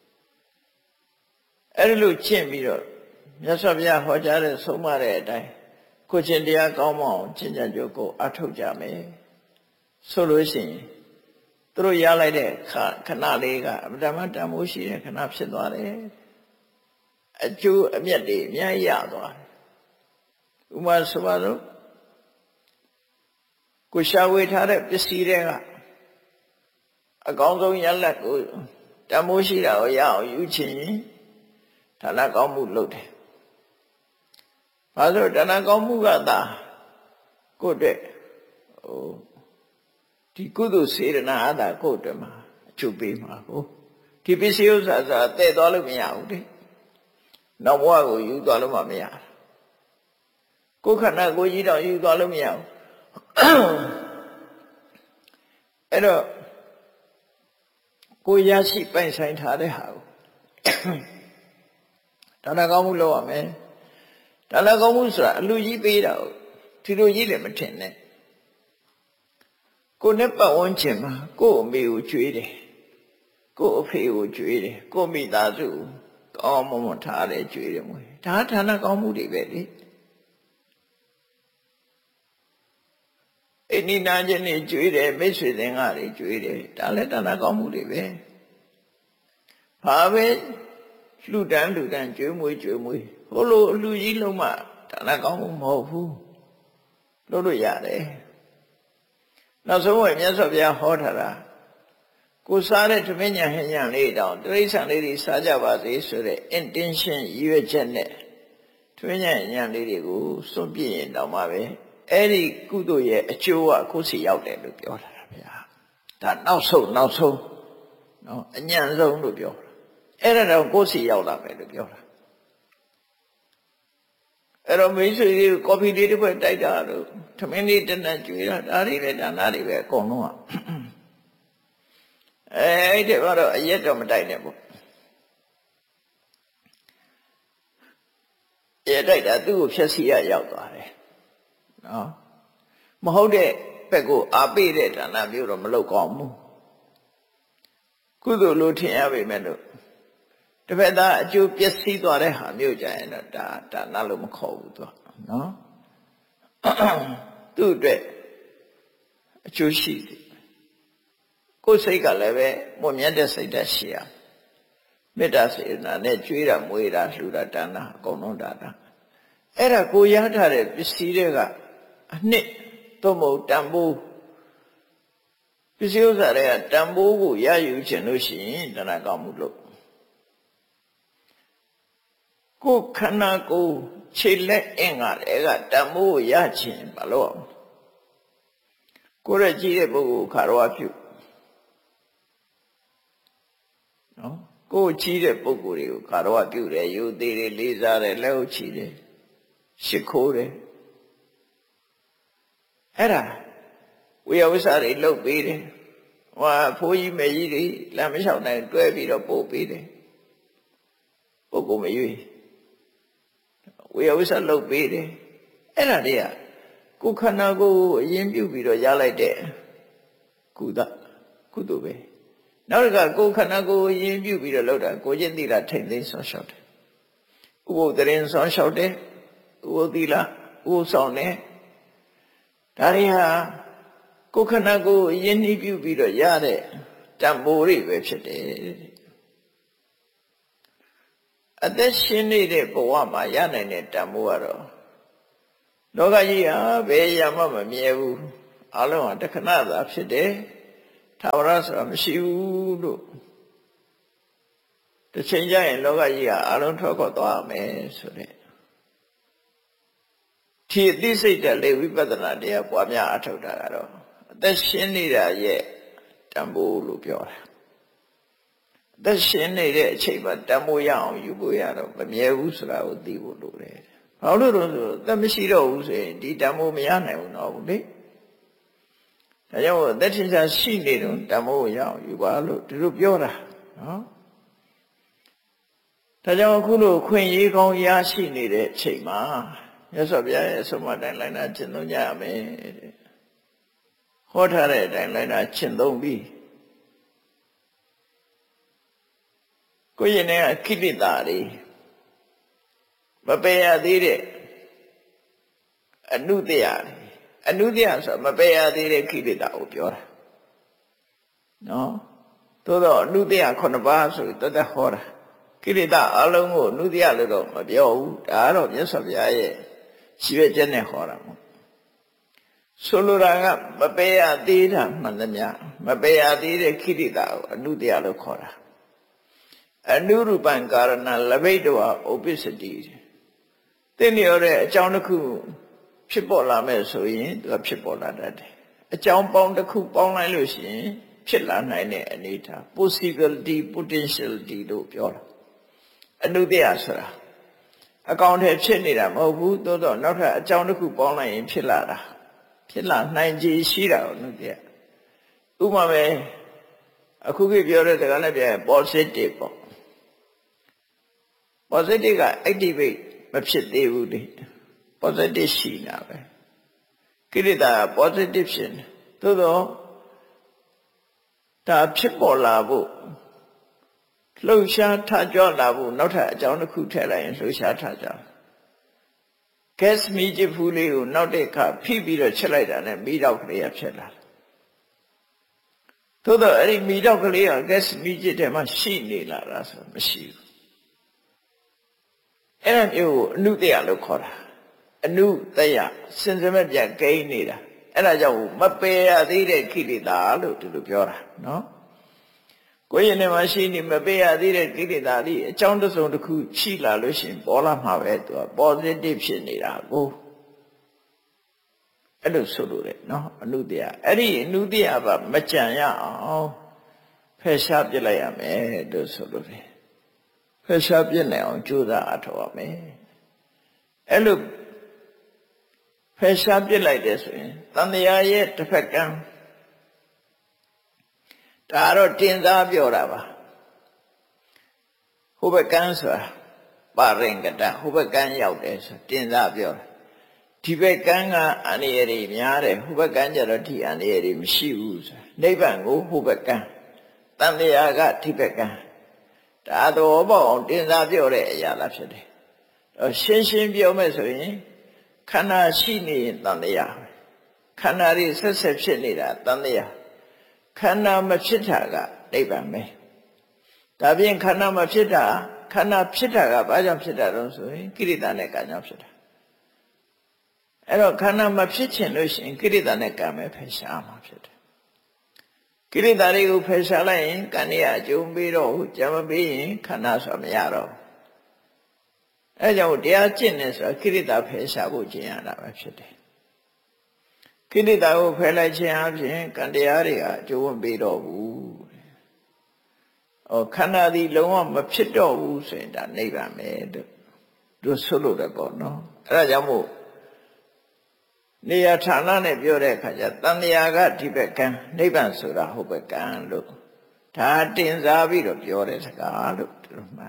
အဲ့လိုကျင့်ပြီးတော့မြတ်စွာဘုရားဟောကြားတဲ့ဆုံးမတဲ့အတိုင်းကိုချင်းတရားကောင်းမအောင်ကျင့်ကြံကြိုးကိုအထောက်ကြမယ်ဆိုလို့ရှိရင်သူတို့ရလိုက်တဲ့ခဏလေးကအမှန်တမ်းတန်ဖိုးရှိတဲ့ခဏဖြစ်သွားတယ်အကျိုးအမြတ်တွေအများကြီးရသွားတယ်ဥပမာဆိုပါတော့ကိုရှာဝေထားတဲ့ပစ္စည်းတွေကအကောင်းဆုံးရလဒ်ကိုတန်ဖိုးရှိတာကိုရအောင်ယူချင်ရင်ဒါနကောင်းမှုလုပ်တယ်။ဘာလို့ဒါနကောင်းမှုကသာကိုယ့်အတွက်ဟိုဒီကုသိုလ်စေတနာအတာကိုယ့်အတွက်မှာအကျိုးပေးမှာကိုဒီပစ္စည်းဥစ္စာဆိုတာတည့်သွားလို့မရဘူးတဲ့။နောက်ဘဝကိုယူသွားလို့မှမရဘူး။ကိုယ်ခန္ဓာကိုယ်ကြီးတော့ယူသွားလို့မရဘူး။အဲ့တော့ကိုယ်ရရှိပိုင်ဆိုင်ထားတဲ့ဟာကိုဒါနကောင်းမှုလုပ်ရမယ်ဒါနကောင်းမှုဆိုတာအလူကြီးပေးတာဒီလိုကြီးလည်းမထင်နဲ့ကိုယ်နဲ့ပတ်ဝန်းကျင်မှာကိုယ့်အမေကိုကြွေးတယ်ကိုယ့်အဖေကိုကြွေးတယ်ကိုယ့်မိသားစုကောင်းမွန်မွန်ထားတယ်ကြွေးတယ်မွေးဒါဒါနကောင်းမှုတွေပဲလေအိနိနာချင်းတွေကြွေးတယ်မိတ်ဆွေသင်္ကာတွေကြွေးတယ်ဒါလည်းဒါနကောင်းမှုတွေပဲဘာပဲလှူဒန်းလှူဒန်းကြွေးမွေးကြွေးမွေးဟိုလိုအလှကြီးလုံးမှဒါနကောင်းမှုမဟုတ်ဘူးလုပ်လို့ရတယ်နောက်ဆုံးဝင်မြတ်စွာဘုရားဟောထားတာကိုစားတဲ့ဓမင်းညာဟဉ္ညာလေးတောင်တိရစ္ဆာန်လေးတွေစားကြပါစေဆိုတဲ့ intention ရည်ရွယ်ချက်နဲ့ဓမင်းညာဟဉ္ညာလေးတွေကိုစွန့်ပြစ်ရင်တောင်မှပဲအဲ့ဒီကုသိုလ်ရဲ့အကျိုးကကိုယ်စီရောက်တယ်လို့ပြောထားတာဗျာဒါနောက်ဆုံးနောက်ဆုံးနော်အညံ့ဆုံးလို့ပြောတာအဲ့ဒါတော့ကိုယ်စီရောက်လာမယ်လို့ပြောတာအဲ့တော့မိတ်ဆွေတွေကော်ဖီလေးတစ်ခွက်တိုက်တာလို့ထမင်းလေးတစ်နက်ကျွေးတာဒါတွေပဲဒါနာတွေပဲအကုန်လုံးอ่ะအဲအဲ့ဒီကတော့အရက်တော့မတိုက်နဲ့ပေါ့ရဲတိုက်တာသူ့ကိုဖြက်စီရရောက်သွားတယ်နော်မဟုတ်တဲ့ဘက်ကိုအားပေးတဲ့ဒါနမျိုးတော့မလုပ်ကောင်းဘူးကုသိုလ်လို့ထင်ရပေမဲ့လို့တစ်ဖက်သားအကျိုးပျက်စီးသွားတဲ့ဟာမျိုးကြရင်တော့ဒါဒါနလို့မခေါ်ဘူးသူနော်သူ့အတွက်အကျိုးရှိတယ်ကိုယ်စိတ်ကလည်းပဲမွန်မြတ်တဲ့စိတ်ဓာတ်ရှိရမေတ္တာစေတနာနဲ့ကြွေးတာမွေးတာလှူတာဒါနအကုန်လုံးဒါနအဲ့ဒါကိုရထားတဲ့ပစ္စည်းတွေကအနှစ်သို့မဟုတ်တန်ဖိုးပစ္စည်းဥစ္စာတွေကတန်ဖိုးကိုရယူခြင်းလို့ရှိရင်ဒါနကောင်းမှုလို့ကိုယ်ခန္ဓာကိုယ်ခြေလက်အင်္ဂါတွေကတန်ဖိုးရခြင်းဘာလို့အောင်ကိုယ်ရဲ့ကြည့်တဲ့ပုဂ္ဂိုလ်ခါတော်ပြုနော်ကိုယ်ကြည့်တဲ့ပုဂ္ဂိုလ်တွေကိုခါတော်ပြုတယ်ယူသေးတယ်လေးစားတယ်လက်ဟုတ်ချီတယ်ရှ िख ိုးတယ်အဲ့ဒါဝိယဝိစာတွေလှုပ်ပေးတယ်ဟိုဖိုးကြီးမေကြီးတွေလမ်းမလျှောက်နိုင်တွဲပြီးတော့ပို့ပေးတယ်ပုဂ္ဂိုလ်မရွေးဝိယဝိစာလှုပ်ပေးတယ်အဲ့ဒါတွေကကိုယ်ခန္ဓာကိုယ်အရင်ပြုပြီးတော့ရလိုက်တဲ့ကုသကုသိုလ်ပဲနောက်တစ်ခါကိုယ်ခန္ဓာကိုယ်အရင်ပြုပြီးတော့လုပ်တာကိုချင်းသီလထိမ့်သိမ်းဆောင်ရှောက်တယ်ဥပုသ်တရင်ဆောင်ရှောက်တယ်ဥပုသ်သီလဥပုသ်ဆောင်တယ်ဒါတွေဟာကိုယ်ခန္ဓာကိုယ်အရင်နှီးပြုပြီးတော့ရတဲ့တန်ဖိုးတွေပဲဖြစ်တယ်အသက်ရှင်နေတဲ့ဘဝမှာရနိုင်တဲ့တန်ဖိုးကတော့လောကကြီးဟာဘယ်ရမှမမြဲဘူးအလုံးဟာတခဏသာဖြစ်တယ်ထာဝရဆိုတာမရှိဘူးလို့တစ်ချိန်ကျရင်လောကကြီးကအလုံးထွက်ခွာသွားမယ်ဆိုတဲ့ဒီအသိစိတ်တဲ့လေဝိပဿနာတရားပွားများအထောက်တာကတော့အသက်ရှင်နေတာရဲ့တန်ဖိုးလို့ပြောတာအသက်ရှင်နေတဲ့အချိန်မှာတန်ဖိုးရအောင်ယူဖို့ရတော့မမြဲဘူးဆိုတာကိုသိဖို့လိုတယ်ဘာလို့လဲဆိုတော့အသက်မရှိတော့ဘူးဆိုရင်ဒီတန်ဖိုးမရနိုင်ဘူးတော့ဘူးလေဒါကြောင့်အသက်ရှင်ရှားရှိနေတော့တန်ဖိုးရအောင်ယူပါလို့ဒီလိုပြောတာနော်ဒါကြောင့်အခုလိုခွင့်ရေးကောင်းရရှိနေတဲ့အချိန်မှာမြတ်စွာဘုရားရဲ့အဆုံးအမတိုင်းလိုက်နာကျင့်သုံးကြရမယ်တဲ့ဟောထားတဲ့အတိုင်းလိုက်နာကျင့်သုံးပြီးကိုယ့်ရဲ့အခိတ္တတာတွေမပယ်ရသေးတဲ့အနုတ္တယအနုတ္တယဆိုမပယ်ရသေးတဲ့ခိတ္တတာကိုပြောတာနော်သို့တော့အနုတ္တယခုနှစ်ပါးဆိုတသက်ဟောတာကိလေသာအလုံးကိုအနုတ္တယလို့တော့မပြောဘူးဒါကတော့မြတ်စွာဘုရားရဲ့ရှိရချက်နဲ့ဟောတာမို့ဆိုလိုတာကမပယ်ရသေးတာမှန်သမျှမပယ်ရသေးတဲ့ခိတ္တတာကိုအနုတ္တယလို့ခေါ်တာအနုရူပံကာရဏလဘိတဝဥပ္ပစ္စတိသိနေရတဲ့အကြောင်းတစ်ခုဖြစ်ပေါ်လာမဲ့ဆိုရင်သူကဖြစ်ပေါ်လာတတ်တယ်အကြောင်းပေါင်းတစ်ခုပေါင်းလိုက်လို့ရှိရင်ဖြစ်လာနိုင်တဲ့အနေအထား possibility potentiality လို့ပြောတာအနုတ္တယဆိုတာအကောင်ထဲဖြစ်နေတာမဟုတ်ဘူးသို့တော့နောက်ထပ်အကြောင်းတစ်ခုပေါင်းလိုက်ရင်ဖြစ်လာတာဖြစ်လာနိုင်ခြေရှိတာအနုတ္တယဥပမာပဲအခုခေတ်ပြောတဲ့စကားနဲ့ပြန် positive ပေါ့ positive က activate မဖြစ်သေးဘူးလေ positive ရှိနေတာပဲကိလေသာ positive ဖြစ်နေသို့တော့ဒါဖြစ်ပေါ်လာဖို့လှုပ်ရှားထကြွလာဖို့နောက်ထပ်အကြောင်းတစ်ခုထည့်လိုက်ရင်လှုပ်ရှားထကြွ gas မီးချဖူးလေးကိုနောက်တဲ့အခါဖိပြီးတော့ချက်လိုက်တာနဲ့မီးတောက်ကလေးကဖြစ်လာတယ်သို့တော့အဲ့ဒီမီးတောက်ကလေးက gas မီးချတဲ့မှာရှိနေလာတာဆိုမရှိဘူးအဲ့ဒါမျိုးကိုအနုတ္တယလို့ခေါ်တာအနုတ္တယစင်စမဲ့ပြန်ကိန်းနေတာအဲ့ဒါကြောင့်မပယ်ရသေးတဲ့ခိလေသာလို့ဒီလိုပြောတာနော်ကိုယ်ရင်ထဲမှာရှိနေမပယ်ရသေးတဲ့ခိလေသာလေးအကြောင်းတစ်စုံတစ်ခုရှိလာလို့ရှိရင်ပေါ်လာမှာပဲသူက positive ဖြစ်နေတာကိုအဲ့လိုဆိုလို့လေနော်အနုတ္တယအဲ့ဒီအနုတ္တယကမကြံရအောင်ဖယ်ရှားပြစ်လိုက်ရမယ်လို့ဆိုလို့လေဖယ်ရှားပြစ်နိုင်အောင်ကြိုးစားအထောက်ရမယ်အဲ့လိုဖယ်ရှားပြစ်လိုက်တယ်ဆိုရင်တန်တရားရဲ့တစ်ဖက်ကံဒါတော့တင်စားပြောတာပါဟိုဘက်ကံဆိုတာပါရင်ကတဟိုဘက်ကံရောက်တယ်ဆိုတင်စားပြောတာဒီဘက်ကံကအန္တရာယ်တွေများတယ်ဟိုဘက်ကံကျတော့ဒီအန္တရာယ်တွေမရှိဘူးဆိုနိဗ္ဗာန်ကိုဟိုဘက်ကံတန်တရားကဒီဘက်ကံဒါတော့ပေါ့အောင်တင်စားပြောတဲ့အရာလားဖြစ်တယ်တော့ရှင်းရှင်းပြောမယ်ဆိုရင်ခန္ဓာရှိနေရင်တန်တရားခန္ဓာတွေဆက်ဆက်ဖြစ်နေတာတန်တရားခန္ဓာမဖြစ်တာကနိဗ္ဗာန်ပဲဒါပြင်ခန္ဓာမဖြစ်တာခန္ဓာဖြစ်တာကဘာကြောင့်ဖြစ်တာလဲဆိုရင်ကိရိတာနဲ့ကံကြောင့်ဖြစ်တာအဲ့တော့ခန္ဓာမဖြစ်ချင်လို့ရှိရင်ကိရိတာနဲ့ကံပဲဖယ်ရှားမှာဖြစ်တယ်ကိရိတာတွေကိုဖယ်ရှားလိုက်ရင်ကံတွေအကျုံးပေးတော့ကြံမပေးရင်ခန္ဓာဆိုမရတော့အဲကြောင့်တရားကျင့်နေဆိုတာကိရိတာဖယ်ရှားဖို့ကျင့်ရတာပဲဖြစ်တယ်ကိလေသာကိုဖယ်လိုက်ခြင်းအပြင်ကံတရားတွေကအကျိုးမပေးတော့ဘူး။အော်ခန္ဓာဒီလုံးဝမဖြစ်တော့ဘူးဆိုရင်ဒါနိဗ္ဗာန်ပဲလို့တို့ဆိုလို့တယ်ပေါ့နော်။အဲဒါကြောင့်မို့နေရာဌာနနဲ့ပြောတဲ့အခါကျတန်တရားကဒီဘက်ကံနိဗ္ဗာန်ဆိုတာဟိုဘက်ကံလို့ဒါတင်စားပြီးတော့ပြောတဲ့စကားလို့တို့မှာ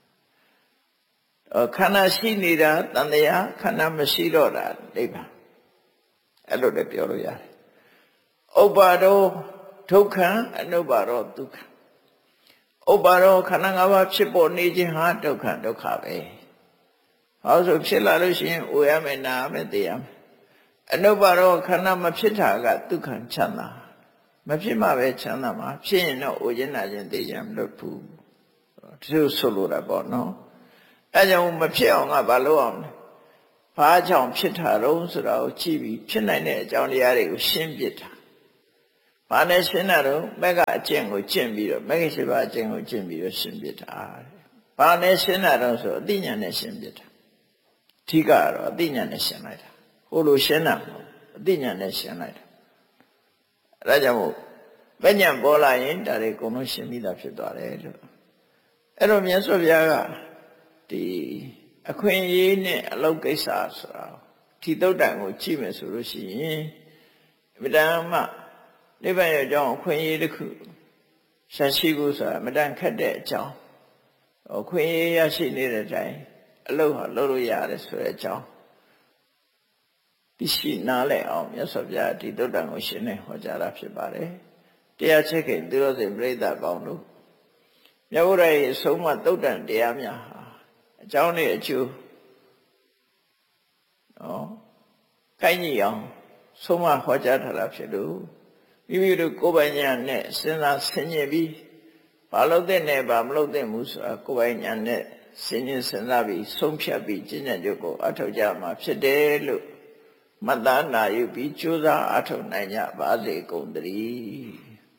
အော်ခန္ဓာရှိနေတာတန်တရားခန္ဓာမရှိတော့တာနိဗ္ဗာန်အဲ့လိုလည်းပြောလို့ရတယ်ဥပ္ပါဒောဒုက္ခံအနုပ္ပါဒောဒုက္ခဥပ္ပါဒောခန္ဓာ၅ပါးဖြစ်ပေါ်နေခြင်းဟာဒုက္ခဒုက္ခပဲဟောဆိုဖြစ်လာလို့ရှိရင်အိုရမယ်နာရမယ်သိရမယ်အနုပ္ပါဒောခန္ဓာမဖြစ်တာကဒုက္ခချမ်းသာမဖြစ်မှပဲချမ်းသာမှာဖြစ်ရင်တော့အိုခြင်းနာခြင်းသိခြင်းမလို့ဘူးဒီလိုဆိုလိုတာပေါ့နော်အဲကြောင့်မဖြစ်အောင်ကဘာလုပ်အောင်လဲဘာကြောင့်ဖြစ်တာတော့ဆိုတာကိုကြည့်ပြီးဖြစ်နိုင်တဲ့အကြောင်းတရားတွေကိုရှင်းပြတာဘာနဲ့ရှင်းတာတော့မက်ကအကျင့်ကိုကျင့်ပြီးတော့မက်ကိရှိပါအကျင့်ကိုကျင့်ပြီးတော့ရှင်းပြတာဘာနဲ့ရှင်းတာတော့ဆိုအသိဉာဏ်နဲ့ရှင်းပြတာအဓိကကတော့အသိဉာဏ်နဲ့ရှင်းလိုက်တာဟိုလိုရှင်းတာမဟုတ်အသိဉာဏ်နဲ့ရှင်းလိုက်တာအဲဒါကြောင့်မို့ပညာပေါ်လာရင်ဒါတွေအကုန်လုံးရှင်းပြီးသားဖြစ်သွားတယ်လို့အဲ့တော့မြတ်စွာဘုရားကဒီအခွင့်အရေးနဲ့အလုပ်ကိစ္စဆိုတာဒီသုတ်တန်ကိုကြည့်မယ်ဆိုလို့ရှိရင်အမြဲတမ်းမှနိဗ္ဗာန်ရဲ့အကြောင်းအခွင့်အရေးတစ်ခုရှာရှိဖို့ဆိုတာအမြဲတမ်းခက်တဲ့အကြောင်းအခွင့်အရေးရရှိနေတဲ့အတိုင်းအလုပ်ဟာလုပ်လို့ရတယ်ဆိုတဲ့အကြောင်းသိရှိနားလည်အောင်မြတ်စွာဘုရားဒီသုတ်တန်ကိုရှင်းနေဟောကြားတာဖြစ်ပါတယ်တရားချက်ခင်သူတော်စင်ပြိဿပေါင်းတို့မြတ်ဗုဒ္ဓရဲ့အဆုံးအမသုတ်တန်တရားများဟာအကြောင်းနဲ့အကျိုးနော်ကိုင်းကြီးအောင်ဆုံးမဟောကြားထားတာဖြစ်လို့မိမိတို့ကိုယ်ပိုင်ဉာဏ်နဲ့စဉ်းစားဆင်ခြင်ပြီးဘာလို့တဲ့နဲ့ဘာမလုပ်တဲ့ဘူးဆိုတာကိုယ်ပိုင်ဉာဏ်နဲ့စဉ်းကျင်စဉ်းစားပြီးဆုံးဖြတ်ပြီးကျင့်ကြံကြုတ်ကိုအထောက်ကြမှာဖြစ်တယ်လို့မတ္တနာယူပြီးကြိုးစားအထောက်နိုင်ကြပါစေကုန်သတည်း